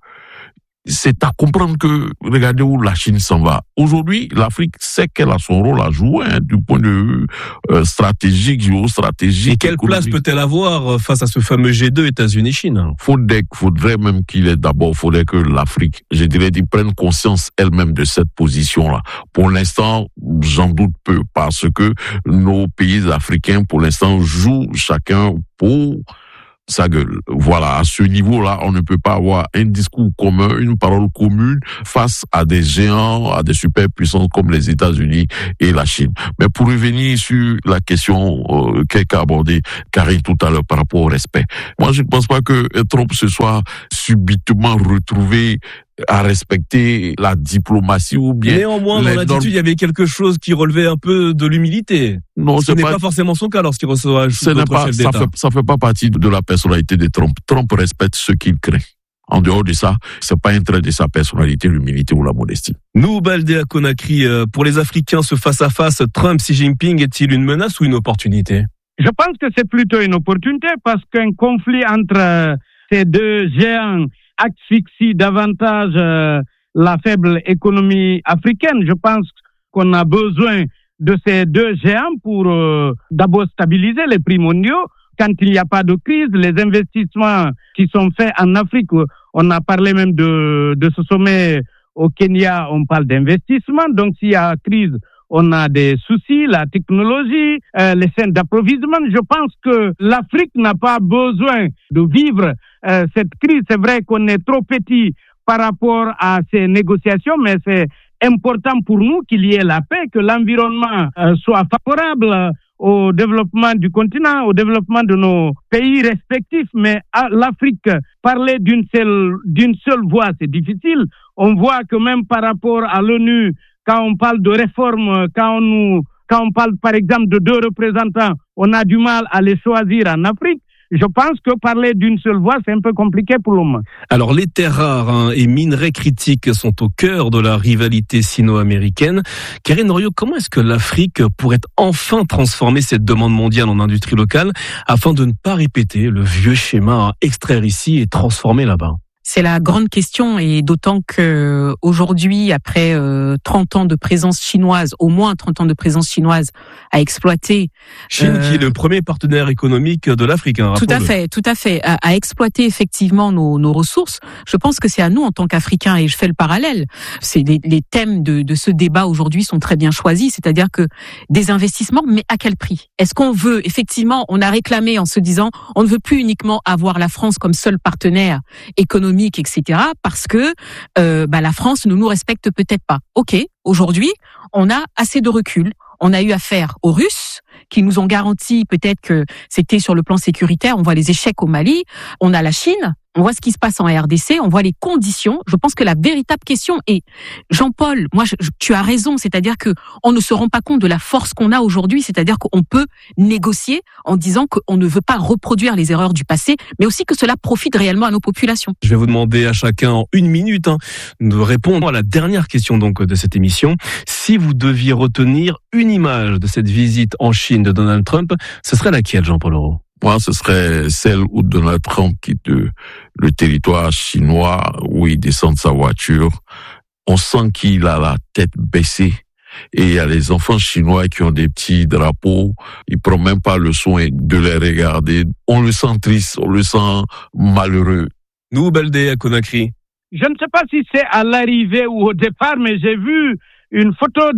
C'est à comprendre que, regardez où la Chine s'en va. Aujourd'hui, l'Afrique sait qu'elle a son rôle à jouer, hein, du point de vue euh, stratégique, géostratégique. Et quelle place peut-elle avoir face à ce fameux G deux États-Unis-Chine? Faudrait, faudrait même qu'il ait d'abord, faudrait que l'Afrique, je dirais, prenne conscience elle-même de cette position-là. Pour l'instant, j'en doute peu, parce que nos pays africains, pour l'instant, jouent chacun pour sa gueule. Voilà, à ce niveau-là, on ne peut pas avoir un discours commun, une parole commune face à des géants, à des superpuissances comme les États-Unis et la Chine. Mais pour revenir sur la question euh, qu'a abordée Karine tout à l'heure par rapport au respect, moi je ne pense pas que Trump se soit subitement retrouvé à respecter la diplomatie ou bien... Néanmoins, dans l'attitude, il y avait quelque chose qui relevait un peu de l'humilité. Non, ce n'est pas... pas forcément son cas lorsqu'il reçoit ce n'est pas, ça fait, ça fait pas partie de la personnalité de Trump. Trump respecte ce qu'il crée. En dehors de ça, c'est pas un trait de sa personnalité, l'humilité ou la modestie. Nous, Baldé Conakry, pour les Africains, ce face-à-face Trump-Xi Jinping est-il une menace ou une opportunité? Je pense que c'est plutôt une opportunité parce qu'un conflit entre ces deux géants asphyxie davantage euh, la faible économie africaine. Je pense qu'on a besoin de ces deux géants pour euh, d'abord stabiliser les prix mondiaux. Quand il n'y a pas de crise, les investissements qui sont faits en Afrique, on a parlé même de, de ce sommet au Kenya, on parle d'investissement. Donc s'il y a crise, on a des soucis, la technologie, euh, les chaînes d'approvisionnement. Je pense que l'Afrique n'a pas besoin de vivre euh, cette crise. C'est vrai qu'on est trop petit par rapport à ces négociations, mais c'est important pour nous qu'il y ait la paix, que l'environnement euh, soit favorable au développement du continent, au développement de nos pays respectifs. Mais à l'Afrique, parler d'une seule, d'une seule voix, c'est difficile. On voit que même par rapport à l'ONU, quand on parle de réforme, quand on, nous, quand on parle par exemple de deux représentants, on a du mal à les choisir en Afrique. Je pense que parler d'une seule voix, c'est un peu compliqué pour le moment. Alors, les terres rares hein, et minerais critiques sont au cœur de la rivalité sino-américaine. Karine Oriot, comment est-ce que l'Afrique pourrait enfin transformer cette demande mondiale en industrie locale afin de ne pas répéter le vieux schéma hein, extraire ici et transformer là-bas? C'est la grande question, et d'autant que aujourd'hui, après euh, trente ans de présence chinoise, au moins trente ans de présence chinoise à exploiter... Chine euh, qui est le premier partenaire économique de l'Afrique. Hein, tout à fait, tout à fait. À, à exploiter effectivement nos, nos ressources. Je pense que c'est à nous en tant qu'Africains, et je fais le parallèle. C'est les, les thèmes de, de ce débat aujourd'hui sont très bien choisis, c'est-à-dire que des investissements, mais à quel prix? Est-ce qu'on veut, effectivement, on a réclamé en se disant, on ne veut plus uniquement avoir la France comme seul partenaire économique, et cetera, parce que euh, bah, la France ne nous respecte peut-être pas. Ok, aujourd'hui, on a assez de recul. On a eu affaire aux Russes, qui nous ont garanti peut-être que c'était sur le plan sécuritaire. On voit les échecs au Mali. On a la Chine. On voit ce qui se passe en R D C, on voit les conditions. Je pense que la véritable question est, Jean-Paul, moi, je, je, tu as raison, c'est-à-dire que on ne se rend pas compte de la force qu'on a aujourd'hui, c'est-à-dire qu'on peut négocier en disant qu'on ne veut pas reproduire les erreurs du passé, mais aussi que cela profite réellement à nos populations. Je vais vous demander à chacun en une minute hein, de répondre à la dernière question donc de cette émission. Si vous deviez retenir une image de cette visite en Chine de Donald Trump, ce serait laquelle, Jean-Paul Aureau? Moi, ce serait celle où Donald Trump quitte le territoire chinois, où il descend de sa voiture. On sent qu'il a la tête baissée. Et il y a les enfants chinois qui ont des petits drapeaux. Il prend même pas le soin de les regarder. On le sent triste, on le sent malheureux. Nous, Baldé à Conakry. Je ne sais pas si c'est à l'arrivée ou au départ, mais j'ai vu une photo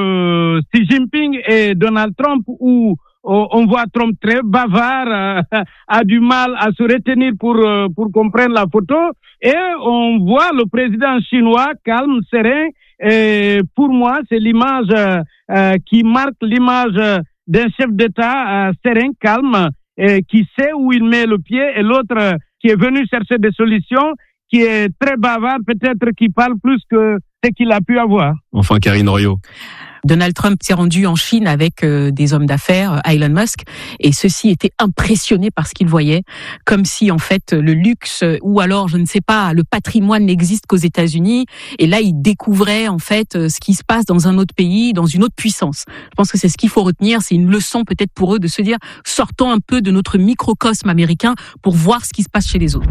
de Xi Jinping et Donald Trump où on voit Trump très bavard, euh, a du mal à se retenir pour euh, pour comprendre la photo, et on voit le président chinois calme, serein. Et pour moi, c'est l'image euh, qui marque l'image d'un chef d'État euh, serein, calme, et qui sait où il met le pied, et l'autre euh, qui est venu chercher des solutions, qui est très bavard, peut-être qui parle plus que ce qu'il a pu avoir. Enfin, Karine Royot. Donald Trump s'est rendu en Chine avec euh, des hommes d'affaires, Elon Musk, et ceux-ci étaient impressionnés par ce qu'ils voyaient, comme si en fait le luxe ou alors je ne sais pas le patrimoine n'existe qu'aux États-Unis. Et là, ils découvraient en fait ce qui se passe dans un autre pays, dans une autre puissance. Je pense que c'est ce qu'il faut retenir. C'est une leçon peut-être pour eux de se dire sortons un peu de notre microcosme américain pour voir ce qui se passe chez les autres.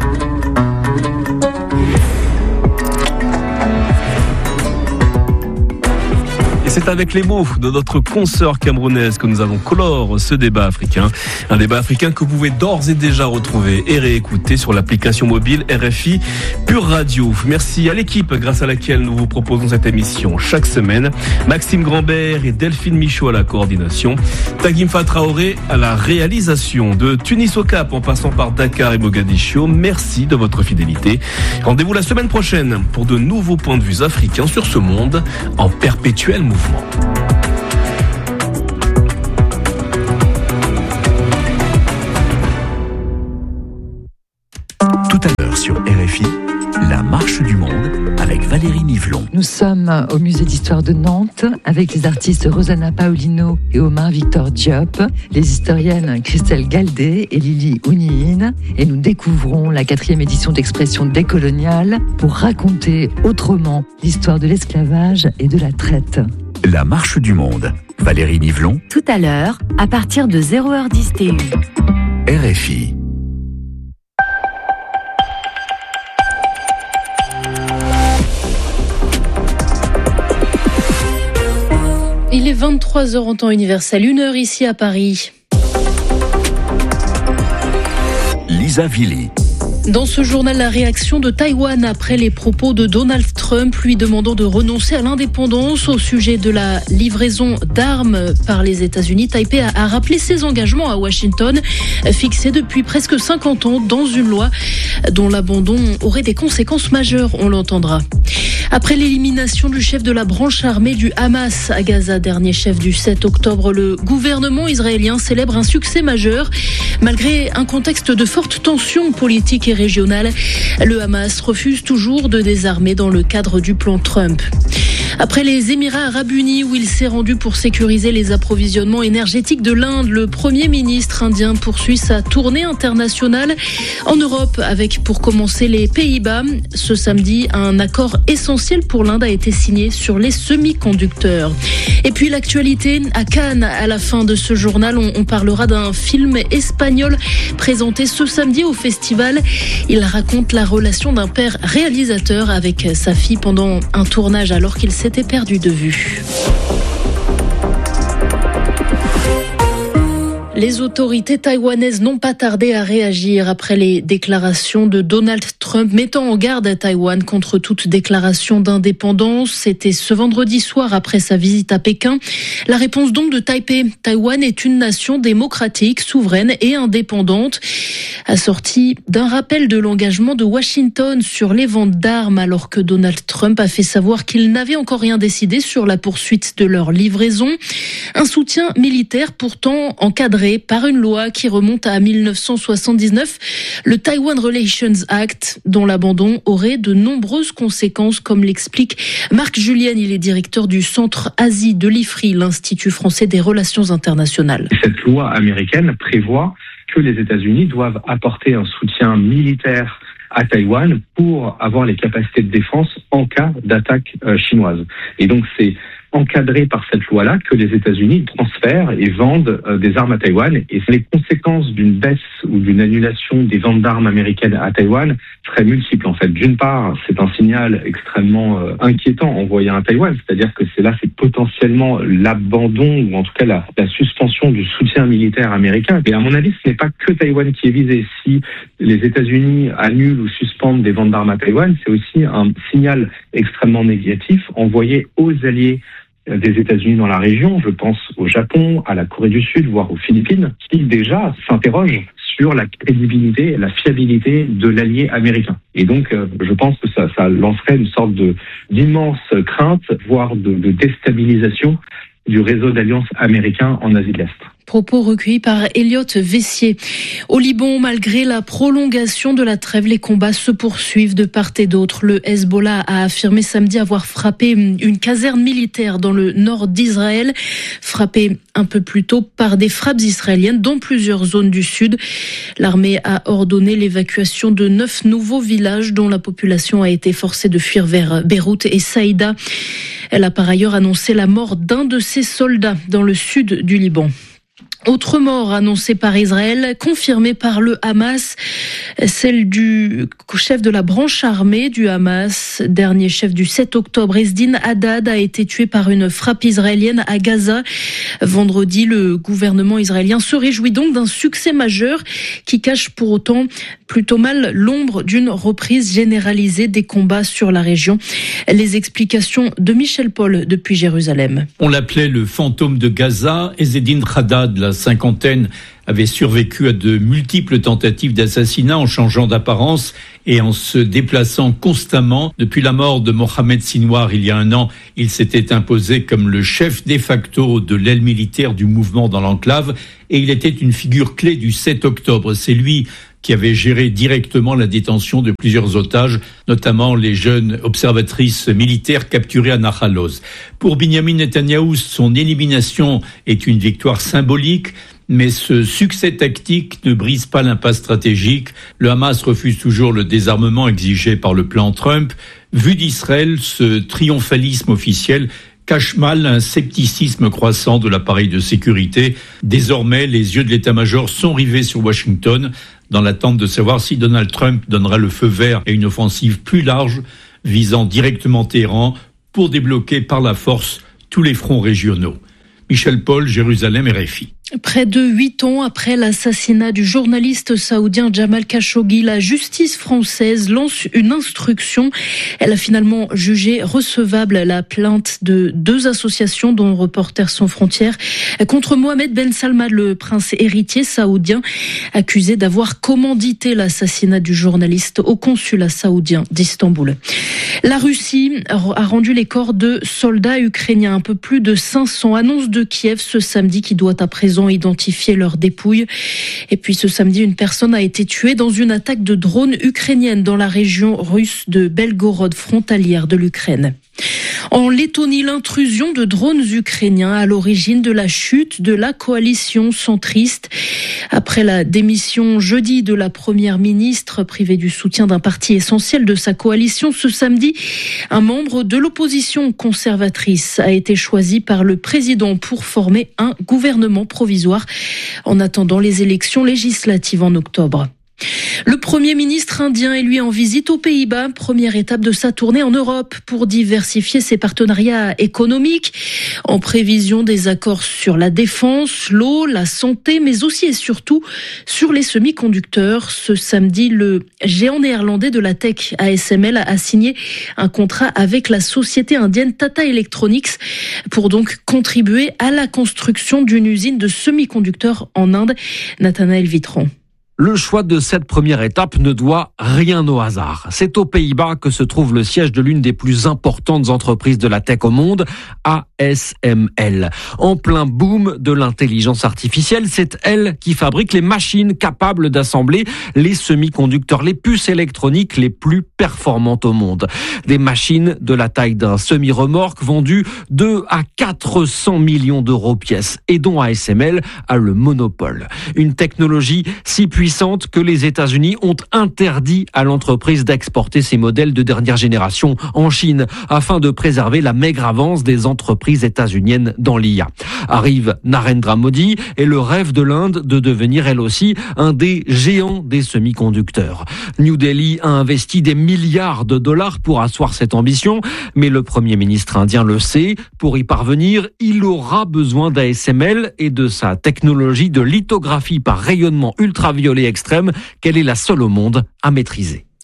Et c'est avec les mots de notre consoeur camerounaise que nous avons coloré ce débat africain. Un débat africain que vous pouvez d'ores et déjà retrouver et réécouter sur l'application mobile R F I Pure Radio. Merci à l'équipe grâce à laquelle nous vous proposons cette émission chaque semaine. Maxime Grambert et Delphine Michaud à la coordination. Tagimfa Traoré à la réalisation. De Tunis au Cap en passant par Dakar et Mogadiscio. Merci de votre fidélité. Rendez-vous la semaine prochaine pour de nouveaux points de vue africains sur ce monde en perpétuel mouvement. Tout à l'heure sur R F I, la marche du monde avec Valérie Nivelon. Nous sommes au musée d'histoire de Nantes avec les artistes Rosanna Paulino et Omar Victor Diop, les historiennes Christelle Galdé et Lily Ouniine, et nous découvrons la quatrième édition d'Expression décoloniale pour raconter autrement l'histoire de l'esclavage et de la traite. La marche du monde. Valérie Nivelon. Tout à l'heure, à partir de zéro heure dix T U. R F I. Il est vingt-trois heures en temps universel, une heure ici à Paris. Lisa Villy. Dans ce journal, la réaction de Taïwan après les propos de Donald Trump lui demandant de renoncer à l'indépendance au sujet de la livraison d'armes par les États-Unis. Taipei a, a rappelé ses engagements à Washington, fixés depuis presque cinquante ans dans une loi dont l'abandon aurait des conséquences majeures, on l'entendra. Après l'élimination du chef de la branche armée du Hamas à Gaza, dernier chef du sept octobre, le gouvernement israélien célèbre un succès majeur. Malgré un contexte de forte tension politique et régionale, le Hamas refuse toujours de désarmer dans le cadre du plan Trump. Après les Émirats arabes unis où il s'est rendu pour sécuriser les approvisionnements énergétiques de l'Inde, le Premier ministre indien poursuit sa tournée internationale en Europe avec pour commencer les Pays-Bas. Ce samedi, un accord essentiel pour l'Inde a été signé sur les semi-conducteurs. Et puis l'actualité à Cannes, à la fin de ce journal, on, on parlera d'un film espagnol présenté ce samedi au festival. Il raconte la relation d'un père réalisateur avec sa fille pendant un tournage alors qu'il s'était perdu de vue. Les autorités taïwanaises n'ont pas tardé à réagir après les déclarations de Donald Trump mettant en garde à Taïwan contre toute déclaration d'indépendance. C'était ce vendredi soir après sa visite à Pékin. La réponse donc de Taipei. Taïwan est une nation démocratique, souveraine et indépendante, assortie d'un rappel de l'engagement de Washington sur les ventes d'armes alors que Donald Trump a fait savoir qu'il n'avait encore rien décidé sur la poursuite de leur livraison. Un soutien militaire pourtant encadré par une loi qui remonte à mille neuf cent soixante-dix-neuf, le Taiwan Relations Act, dont l'abandon aurait de nombreuses conséquences, comme l'explique Marc Julien. Il est directeur du Centre Asie de l'I F R I, l'Institut français des relations internationales. Cette loi américaine prévoit que les États-Unis doivent apporter un soutien militaire à Taïwan pour avoir les capacités de défense en cas d'attaque euh, chinoise. Et donc c'est encadré par cette loi-là que les États-Unis transfèrent et vendent euh, des armes à Taïwan. Et les conséquences d'une baisse ou d'une annulation des ventes d'armes américaines à Taïwan seraient multiples en fait. D'une part, c'est un signal extrêmement euh, inquiétant envoyé à Taïwan, c'est-à-dire que c'est là, c'est potentiellement l'abandon ou en tout cas la, la suspension du soutien militaire américain. Et à mon avis, ce n'est pas que Taïwan qui est visé. Si les États-Unis annulent ou suspendent des ventes d'armes à Taïwan, c'est aussi un signal extrêmement négatif envoyé aux alliés des États-Unis dans la région. Je pense au Japon, à la Corée du Sud, voire aux Philippines, qui déjà s'interrogent sur la crédibilité et la fiabilité de l'allié américain. Et donc, euh, je pense que ça, ça lancerait une sorte de d'immense crainte, voire de, de déstabilisation du réseau d'alliances américains en Asie de l'Est. Propos recueillis par Elliot Vessier. Au Liban, malgré la prolongation de la trêve, les combats se poursuivent de part et d'autre. Le Hezbollah a affirmé samedi avoir frappé une caserne militaire dans le nord d'Israël, frappée un peu plus tôt par des frappes israéliennes dans plusieurs zones du sud. L'armée a ordonné l'évacuation de neuf nouveaux villages dont la population a été forcée de fuir vers Beyrouth et Saïda. Elle a par ailleurs annoncé la mort d'un de ses soldats dans le sud du Liban. Autre mort annoncée par Israël, confirmée par le Hamas, celle du chef de la branche armée du Hamas, dernier chef du sept octobre. Ezdin Haddad a été tué par une frappe israélienne à Gaza. Vendredi, le gouvernement israélien se réjouit donc d'un succès majeur qui cache pour autant plutôt mal l'ombre d'une reprise généralisée des combats sur la région. Les explications de Michel Paul depuis Jérusalem. On l'appelait le fantôme de Gaza. Ezdin Haddad, la cinquantaine, avait survécu à de multiples tentatives d'assassinat en changeant d'apparence et en se déplaçant constamment. Depuis la mort de Mohamed Sinwar il y a un an, il s'était imposé comme le chef de facto de l'aile militaire du mouvement dans l'enclave et il était une figure clé du sept octobre. C'est lui qui avait géré directement la détention de plusieurs otages, notamment les jeunes observatrices militaires capturées à Nahal Oz. Pour Binyamin Netanyahou, son élimination est une victoire symbolique, mais ce succès tactique ne brise pas l'impasse stratégique. Le Hamas refuse toujours le désarmement exigé par le plan Trump. Vu d'Israël, ce triomphalisme officiel cache mal un scepticisme croissant de l'appareil de sécurité. Désormais, les yeux de l'état-major sont rivés sur Washington, dans l'attente de savoir si Donald Trump donnera le feu vert à une offensive plus large, visant directement Téhéran, pour débloquer par la force tous les fronts régionaux. Michel Paul, Jérusalem, R F I. Près de huit ans après l'assassinat du journaliste saoudien Jamal Khashoggi, la justice française lance une instruction. Elle a finalement jugé recevable la plainte de deux associations dont Reporters sans frontières contre Mohamed Ben Salman, le prince héritier saoudien, accusé d'avoir commandité l'assassinat du journaliste au consulat saoudien d'Istanbul. La Russie a rendu les corps de soldats ukrainiens, un peu plus de cinq cents. Annonce de Kiev ce samedi qui doit à présent identifier leurs dépouilles. Et puis ce samedi, une personne a été tuée dans une attaque de drones ukrainienne dans la région russe de Belgorod, frontalière de l'Ukraine. En Lettonie, l'intrusion de drones ukrainiens à l'origine de la chute de la coalition centriste. Après la démission jeudi de la première ministre, privée du soutien d'un parti essentiel de sa coalition, ce samedi, un membre de l'opposition conservatrice a été choisi par le président pour former un gouvernement provisoire en attendant les élections législatives en octobre. Le Premier ministre indien est lui en visite aux Pays-Bas, première étape de sa tournée en Europe pour diversifier ses partenariats économiques en prévision des accords sur la défense, l'eau, la santé, mais aussi et surtout sur les semi-conducteurs. Ce samedi, le géant néerlandais de la tech A S M L a signé un contrat avec la société indienne Tata Electronics pour donc contribuer à la construction d'une usine de semi-conducteurs en Inde. Nathanaël Vitron. Le choix de cette première étape ne doit rien au hasard. C'est aux Pays-Bas que se trouve le siège de l'une des plus importantes entreprises de la tech au monde, A S M L. En plein boom de l'intelligence artificielle, c'est elle qui fabrique les machines capables d'assembler les semi-conducteurs, les puces électroniques les plus performantes au monde. Des machines de la taille d'un semi-remorque vendues deux à quatre cents millions d'euros pièce et dont A S M L a le monopole. Une technologie si puissante que les États-Unis ont interdit à l'entreprise d'exporter ces modèles de dernière génération en Chine afin de préserver la maigre avance des entreprises états-uniennes dans l'I A. Arrive Narendra Modi et le rêve de l'Inde de devenir elle aussi un des géants des semi-conducteurs. New Delhi a investi des milliards de dollars pour asseoir cette ambition, mais le Premier ministre indien le sait. Pour y parvenir, il aura besoin d'A S M L et de sa technologie de lithographie par rayonnement ultraviolet extrême qu'elle est la seule au monde à maîtriser.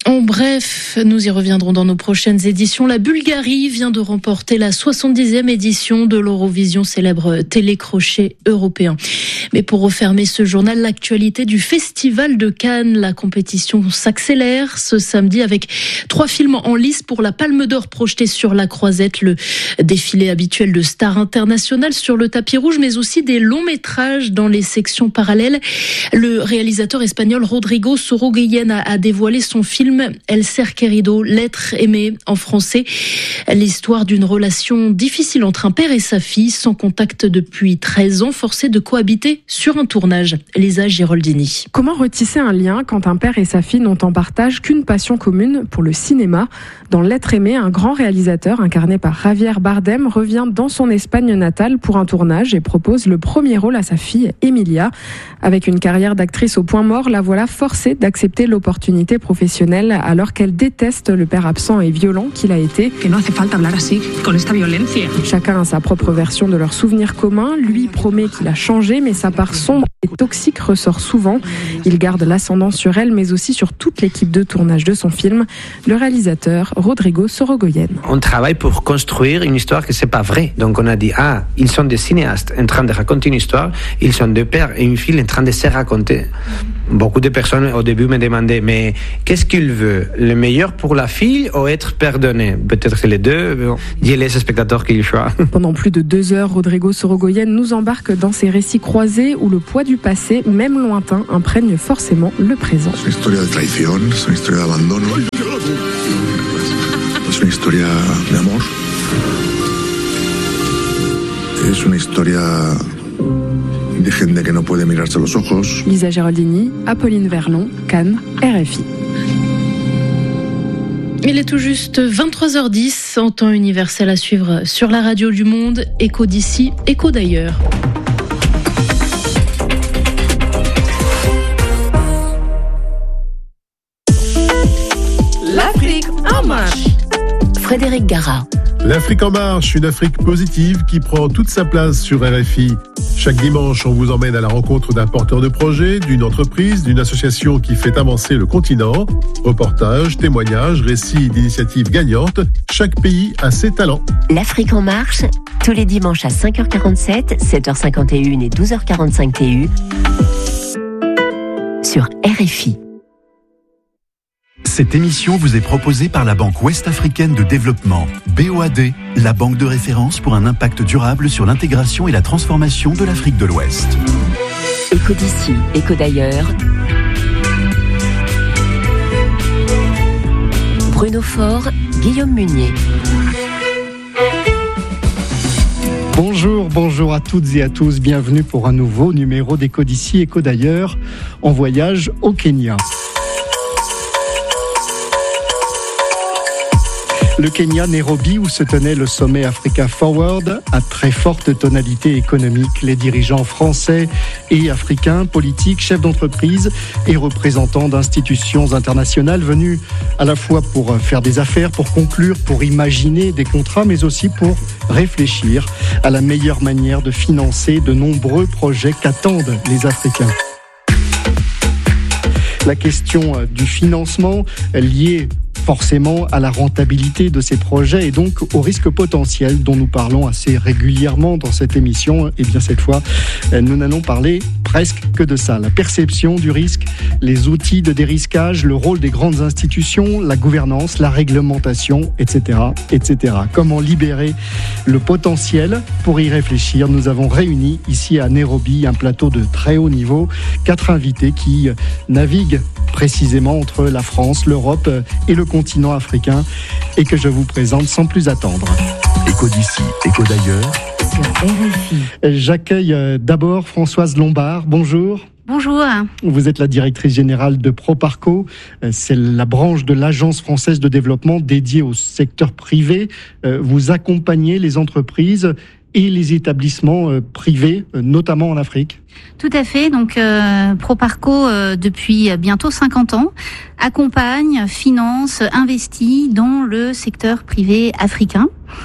En bref, nous y reviendrons dans nos prochaines éditions. La Bulgarie vient de remporter la soixante-dixième édition de l'Eurovision, célèbre télécrochet européen. Mais pour refermer ce journal, l'actualité du Festival de Cannes. La compétition s'accélère ce samedi avec trois films en lice pour la Palme d'Or projetée sur la Croisette, le défilé habituel de stars internationales sur le tapis rouge, mais aussi des longs métrages dans les sections parallèles. Le réalisateur espagnol Rodrigo Sorogoyen a dévoilé son film El Ser Querido, l'être aimé en français. L'histoire d'une relation difficile entre un père et sa fille, sans contact depuis treize ans, forcés de cohabiter sur un tournage. Lisa Giroldini. Comment retisser un lien quand un père et sa fille n'ont en partage qu'une passion commune pour le cinéma? Dans L'être aimé, un grand réalisateur incarné par Javier Bardem revient dans son Espagne natale pour un tournage et propose le premier rôle à sa fille Emilia. Avec une carrière d'actrice au point mort, la voilà forcée d'accepter l'opportunité professionnelle alors qu'elle déteste le père absent et violent qu'il a été. Que no hace falta hablar así, con esta violencia. Chacun a sa propre version de leurs souvenirs communs. Lui promet qu'il a changé, mais sa part sombre et toxique ressort souvent. Il garde l'ascendant sur elle, mais aussi sur toute l'équipe de tournage de son film. Le réalisateur Rodrigo Sorogoyen. On travaille pour construire une histoire que c'est pas vrai. Donc on a dit, ah, ils sont des cinéastes en train de raconter une histoire, ils sont deux pères et une fille en train de se raconter. Beaucoup de personnes au début me demandaient, mais qu'est-ce qu'il veut? Le meilleur pour la fille ou être pardonné? Peut-être que les deux. Bon, je laisse les spectateurs qui le choisissent. Pendant plus de deux heures, Rodrigo Sorogoyen nous embarque dans ces récits croisés où le poids du passé, même lointain, imprègne forcément le présent. C'est une histoire de traición, c'est une histoire d'abandon, c'est une histoire d'amour, c'est une histoire de gente que no puede mirarse a los ojos. Lisa Geraldini, Apolline Verlon, Cannes, R F I. Il est tout juste vingt-trois heures dix, en temps universel à suivre sur la radio du monde, écho d'ici, écho d'ailleurs. L'Afrique en marche. Frédéric Gara. L'Afrique en marche, une Afrique positive qui prend toute sa place sur R F I. Chaque dimanche, on vous emmène à la rencontre d'un porteur de projet, d'une entreprise, d'une association qui fait avancer le continent. Reportages, témoignages, récits d'initiatives gagnantes. Chaque pays a ses talents. L'Afrique en marche, tous les dimanches à cinq heures quarante-sept, sept heures cinquante et un et douze heures quarante-cinq T U sur R F I. Cette émission vous est proposée par la Banque Ouest-Africaine de Développement, B O A D, la banque de référence pour un impact durable sur l'intégration et la transformation de l'Afrique de l'Ouest. Écho d'ici, écho d'ailleurs. Bruno Faure, Guillaume Munier. Bonjour, bonjour à toutes et à tous. Bienvenue pour un nouveau numéro d'Écho d'ici, écho d'ailleurs, en voyage au Kenya. Le Kenya, Nairobi, où se tenait le sommet Africa Forward, à très forte tonalité économique. Les dirigeants français et africains, politiques, chefs d'entreprise et représentants d'institutions internationales venus à la fois pour faire des affaires, pour conclure, pour imaginer des contrats, mais aussi pour réfléchir à la meilleure manière de financer de nombreux projets qu'attendent les Africains. La question du financement liée forcément à la rentabilité de ces projets et donc au risque potentiel dont nous parlons assez régulièrement dans cette émission. Et bien cette fois, nous n'allons parler presque que de ça. La perception du risque, les outils de dérisquage, le rôle des grandes institutions, la gouvernance, la réglementation, et cetera, et cetera. Comment libérer le potentiel? Pour y réfléchir, nous avons réuni ici à Nairobi un plateau de très haut niveau, quatre invités qui naviguent précisément entre la France, l'Europe et le continent africain et que je vous présente sans plus attendre. Écho d'ici, écho d'ailleurs. Sur R F I. J'accueille d'abord Françoise Lombard. Bonjour. Bonjour. Vous êtes la directrice générale de Proparco. C'est la branche de l'Agence française de développement dédiée au secteur privé. Vous accompagnez les entreprises et les établissements euh, privés, euh, notamment en Afrique. Tout à fait. Donc, euh, Proparco, euh, depuis bientôt cinquante ans, accompagne, finance, investit dans le secteur privé africain.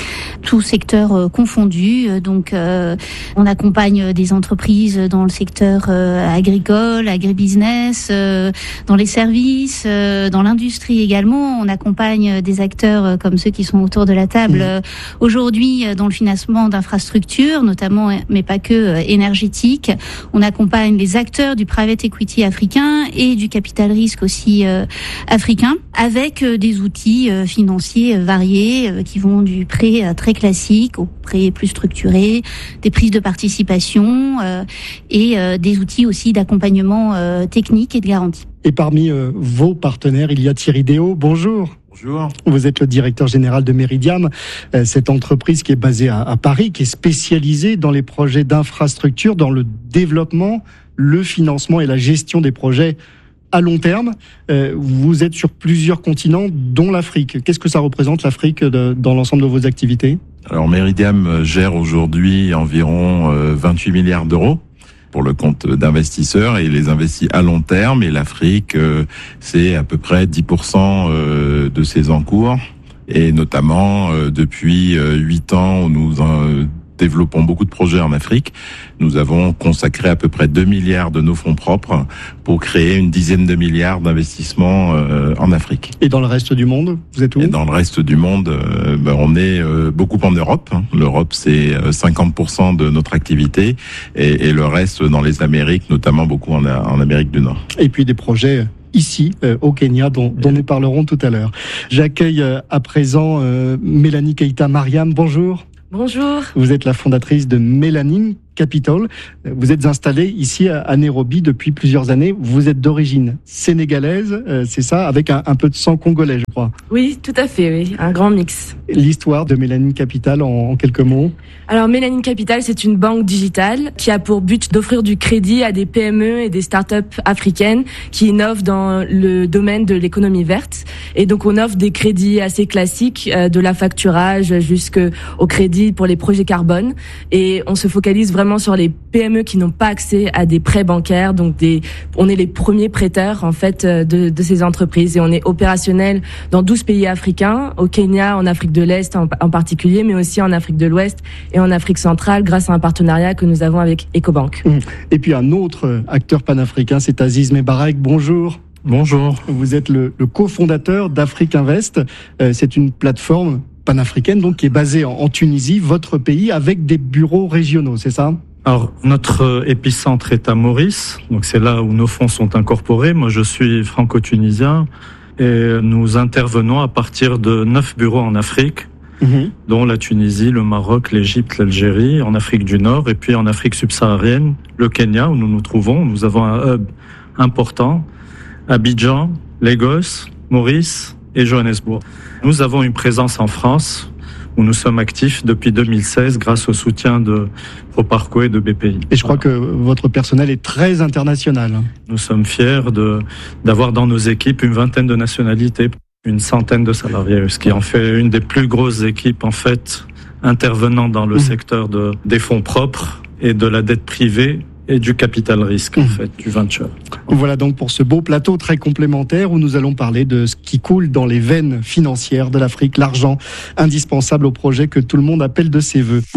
tous secteurs euh, confondus. Donc, euh, on accompagne des entreprises dans le secteur euh, agricole, agribusiness, euh, dans les services, euh, dans l'industrie également. On accompagne des acteurs euh, comme ceux qui sont autour de la table euh, aujourd'hui euh, dans le financement d'infrastructures, notamment, mais pas que, euh, énergétiques. On accompagne les acteurs du private equity africain et du capital risque aussi euh, africain, avec euh, des outils euh, financiers euh, variés euh, qui vont du prêt euh, très classique au prêt plus structuré, des prises de participation euh, et euh, des outils aussi d'accompagnement euh, technique et de garantie. Et parmi euh, vos partenaires, il y a Thierry Déo. Bonjour. Bonjour. Vous êtes le directeur général de Meridiam, euh, cette entreprise qui est basée à, à Paris, qui est spécialisée dans les projets d'infrastructure, dans le développement, le financement et la gestion des projets à long terme. Euh, vous êtes sur plusieurs continents, dont l'Afrique. Qu'est-ce que ça représente, l'Afrique, de, dans l'ensemble de vos activités ? Alors, Meridiam gère aujourd'hui environ euh, vingt-huit milliards d'euros pour le compte d'investisseurs et il les investit à long terme. Et l'Afrique, euh, c'est à peu près dix pour cent euh, de ses encours. Et notamment, euh, depuis euh, huit ans, où nous euh, développons beaucoup de projets en Afrique, nous avons consacré à peu près deux milliards de nos fonds propres pour créer une dizaine de milliards d'investissements euh, en Afrique. Et dans le reste du monde, vous êtes où ? Et dans le reste du monde, euh, ben, on est euh, beaucoup en Europe. L'Europe, c'est cinquante pour cent de notre activité et, et le reste dans les Amériques, notamment beaucoup en, en Amérique du Nord. Et puis des projets ici, euh, au Kenya, dont, dont nous parlerons tout à l'heure. J'accueille euh, à présent euh, Mélanie Keita Mariam. Bonjour. Bonjour. Vous êtes la fondatrice de Melanin Capital. Vous êtes installée ici à Nairobi depuis plusieurs années. Vous êtes d'origine sénégalaise, c'est ça, avec un, un peu de sang congolais, je crois. Oui, tout à fait, oui, un grand mix. L'histoire de Melanin Capital en, en quelques mots. Alors, Melanin Capital, c'est une banque digitale qui a pour but d'offrir du crédit à des P M E et des startups africaines qui innovent dans le domaine de l'économie verte. Et donc, on offre des crédits assez classiques, euh, de la facturage jusqu'au crédit pour les projets carbone. Et on se focalise vraiment sur les P M E qui n'ont pas accès à des prêts bancaires. Donc, des, on est les premiers prêteurs, en fait, de, de ces entreprises. Et on est opérationnel dans douze pays africains, au Kenya, en Afrique de l'Est en, en particulier, mais aussi en Afrique de l'Ouest et en Afrique centrale, grâce à un partenariat que nous avons avec Ecobank. Et puis, un autre acteur panafricain, c'est Aziz Mebarek. Bonjour. Bonjour. Vous êtes le, le cofondateur d'Afrique Invest. Euh, c'est une plateforme panafricaine, donc, qui est basée en, en Tunisie, votre pays, avec des bureaux régionaux, c'est ça ? Alors, notre épicentre est à Maurice, donc c'est là où nos fonds sont incorporés. Moi, je suis franco-tunisien et nous intervenons à partir de neuf bureaux en Afrique, mmh. dont la Tunisie, le Maroc, l'Égypte, l'Algérie, en Afrique du Nord et puis en Afrique subsaharienne, le Kenya, où nous nous trouvons. Nous avons un hub important, Abidjan, Lagos, Maurice et Johannesburg. Nous avons une présence en France, où nous sommes actifs depuis deux mille seize grâce au soutien de Proparco et de B P I. Et je crois que votre personnel est très international. Nous sommes fiers de, d'avoir dans nos équipes une vingtaine de nationalités, une centaine de salariés, ce qui en fait une des plus grosses équipes, en fait, intervenant dans le mmh. secteur de, des fonds propres et de la dette privée et du capital risque, mmh. en fait, du venture. Voilà donc pour ce beau plateau très complémentaire où nous allons parler de ce qui coule dans les veines financières de l'Afrique, l'argent indispensable au projet que tout le monde appelle de ses voeux.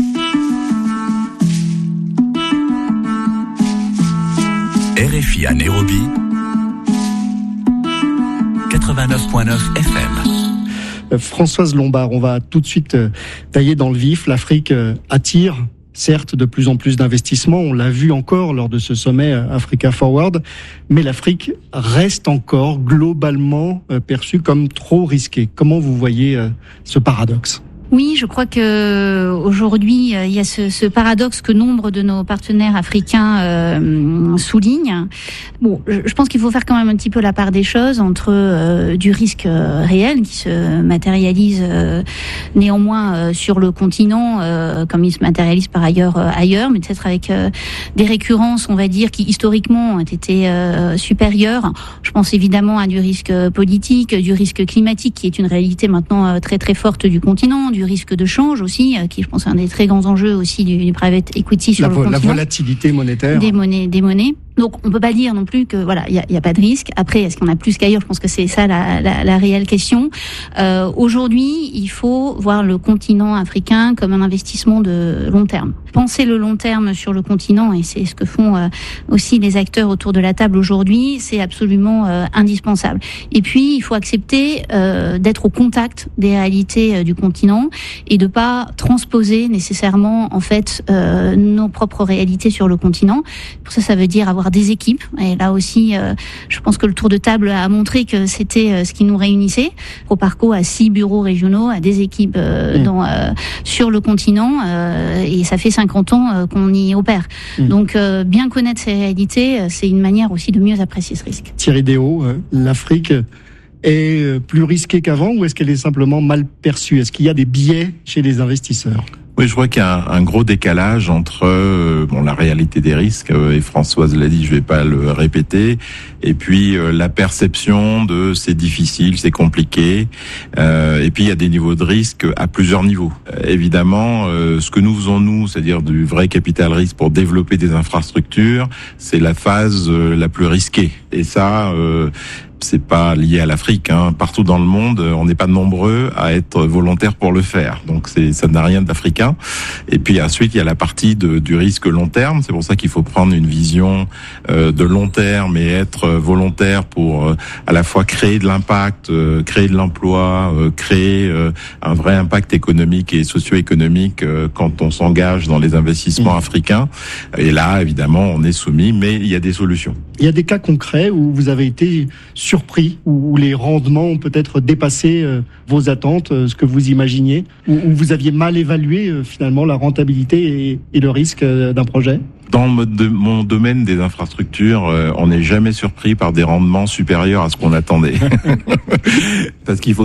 R F I à Nairobi, quatre-vingt-neuf virgule neuf F M. Françoise Lombard, on va tout de suite tailler dans le vif. L'Afrique attire certes de plus en plus d'investissements, on l'a vu encore lors de ce sommet Africa Forward, mais l'Afrique reste encore globalement perçue comme trop risquée. Comment vous voyez ce paradoxe ? Oui, je crois que aujourd'hui il y a ce, ce paradoxe que nombre de nos partenaires africains euh, soulignent. Bon, je pense qu'il faut faire quand même un petit peu la part des choses entre euh, du risque euh, réel qui se matérialise euh, néanmoins euh, sur le continent, euh, comme il se matérialise par ailleurs euh, ailleurs, mais peut-être avec euh, des récurrences, on va dire, qui historiquement ont été euh, supérieures. Je pense évidemment à du risque politique, du risque climatique, qui est une réalité maintenant euh, très très forte du continent, du risque de change aussi, qui je pense est un des très grands enjeux aussi du, du private equity sur la le vo- continent. La volatilité monétaire. Des monnaies, des monnaies. Donc on peut pas dire non plus que voilà, il y a, y a pas de risque. Après, est-ce qu'on a plus qu'ailleurs ? Je pense que c'est ça la, la, la réelle question. Euh, aujourd'hui, il faut voir le continent africain comme un investissement de long terme. Penser le long terme sur le continent, et c'est ce que font euh, aussi les acteurs autour de la table aujourd'hui, c'est absolument euh, indispensable. Et puis, il faut accepter euh, d'être au contact des réalités euh, du continent et de pas transposer nécessairement en fait euh, nos propres réalités sur le continent. Pour ça, ça veut dire avoir des équipes. Et là aussi, euh, je pense que le tour de table a montré que c'était euh, ce qui nous réunissait. Proparco a six bureaux régionaux, a des équipes euh, mmh. dans, euh, sur le continent, euh, et ça fait cinquante ans euh, qu'on y opère. Mmh. Donc, euh, bien connaître ces réalités, c'est une manière aussi de mieux apprécier ce risque. Thierry Déaut, euh, l'Afrique est plus risquée qu'avant, ou est-ce qu'elle est simplement mal perçue ? Est-ce qu'il y a des biais chez les investisseurs ? Oui, je crois qu'il y a un, un gros décalage entre euh, bon la réalité des risques, euh, et Françoise l'a dit, je vais pas le répéter, et puis euh, la perception de c'est difficile, c'est compliqué, euh, et puis il y a des niveaux de risque à plusieurs niveaux. Euh, évidemment, euh, ce que nous faisons nous, c'est-à-dire du vrai capital risque pour développer des infrastructures, c'est la phase euh, la plus risquée, et ça. Euh, c'est pas lié à l'Afrique, hein. Partout dans le monde, on n'est pas nombreux à être volontaires pour le faire. Donc c'est, ça n'a rien d'africain. Et puis ensuite, il y a la partie de, du risque long terme. C'est pour ça qu'il faut prendre une vision euh, de long terme et être volontaire pour euh, à la fois créer de l'impact, euh, créer de l'emploi, euh, créer euh, un vrai impact économique et socio-économique euh, quand on s'engage dans les investissements mmh. africains. Et là, évidemment, on est soumis, mais il y a des solutions. Il y a des cas concrets où vous avez été surpris, où les rendements ont peut-être dépassé euh, vos attentes, euh, ce que vous imaginiez, où, où vous aviez mal évalué euh, finalement la rentabilité et, et le risque euh, d'un projet ? Dans mon domaine des infrastructures, euh, on n'est jamais surpris par des rendements supérieurs à ce qu'on attendait. Parce qu'il faut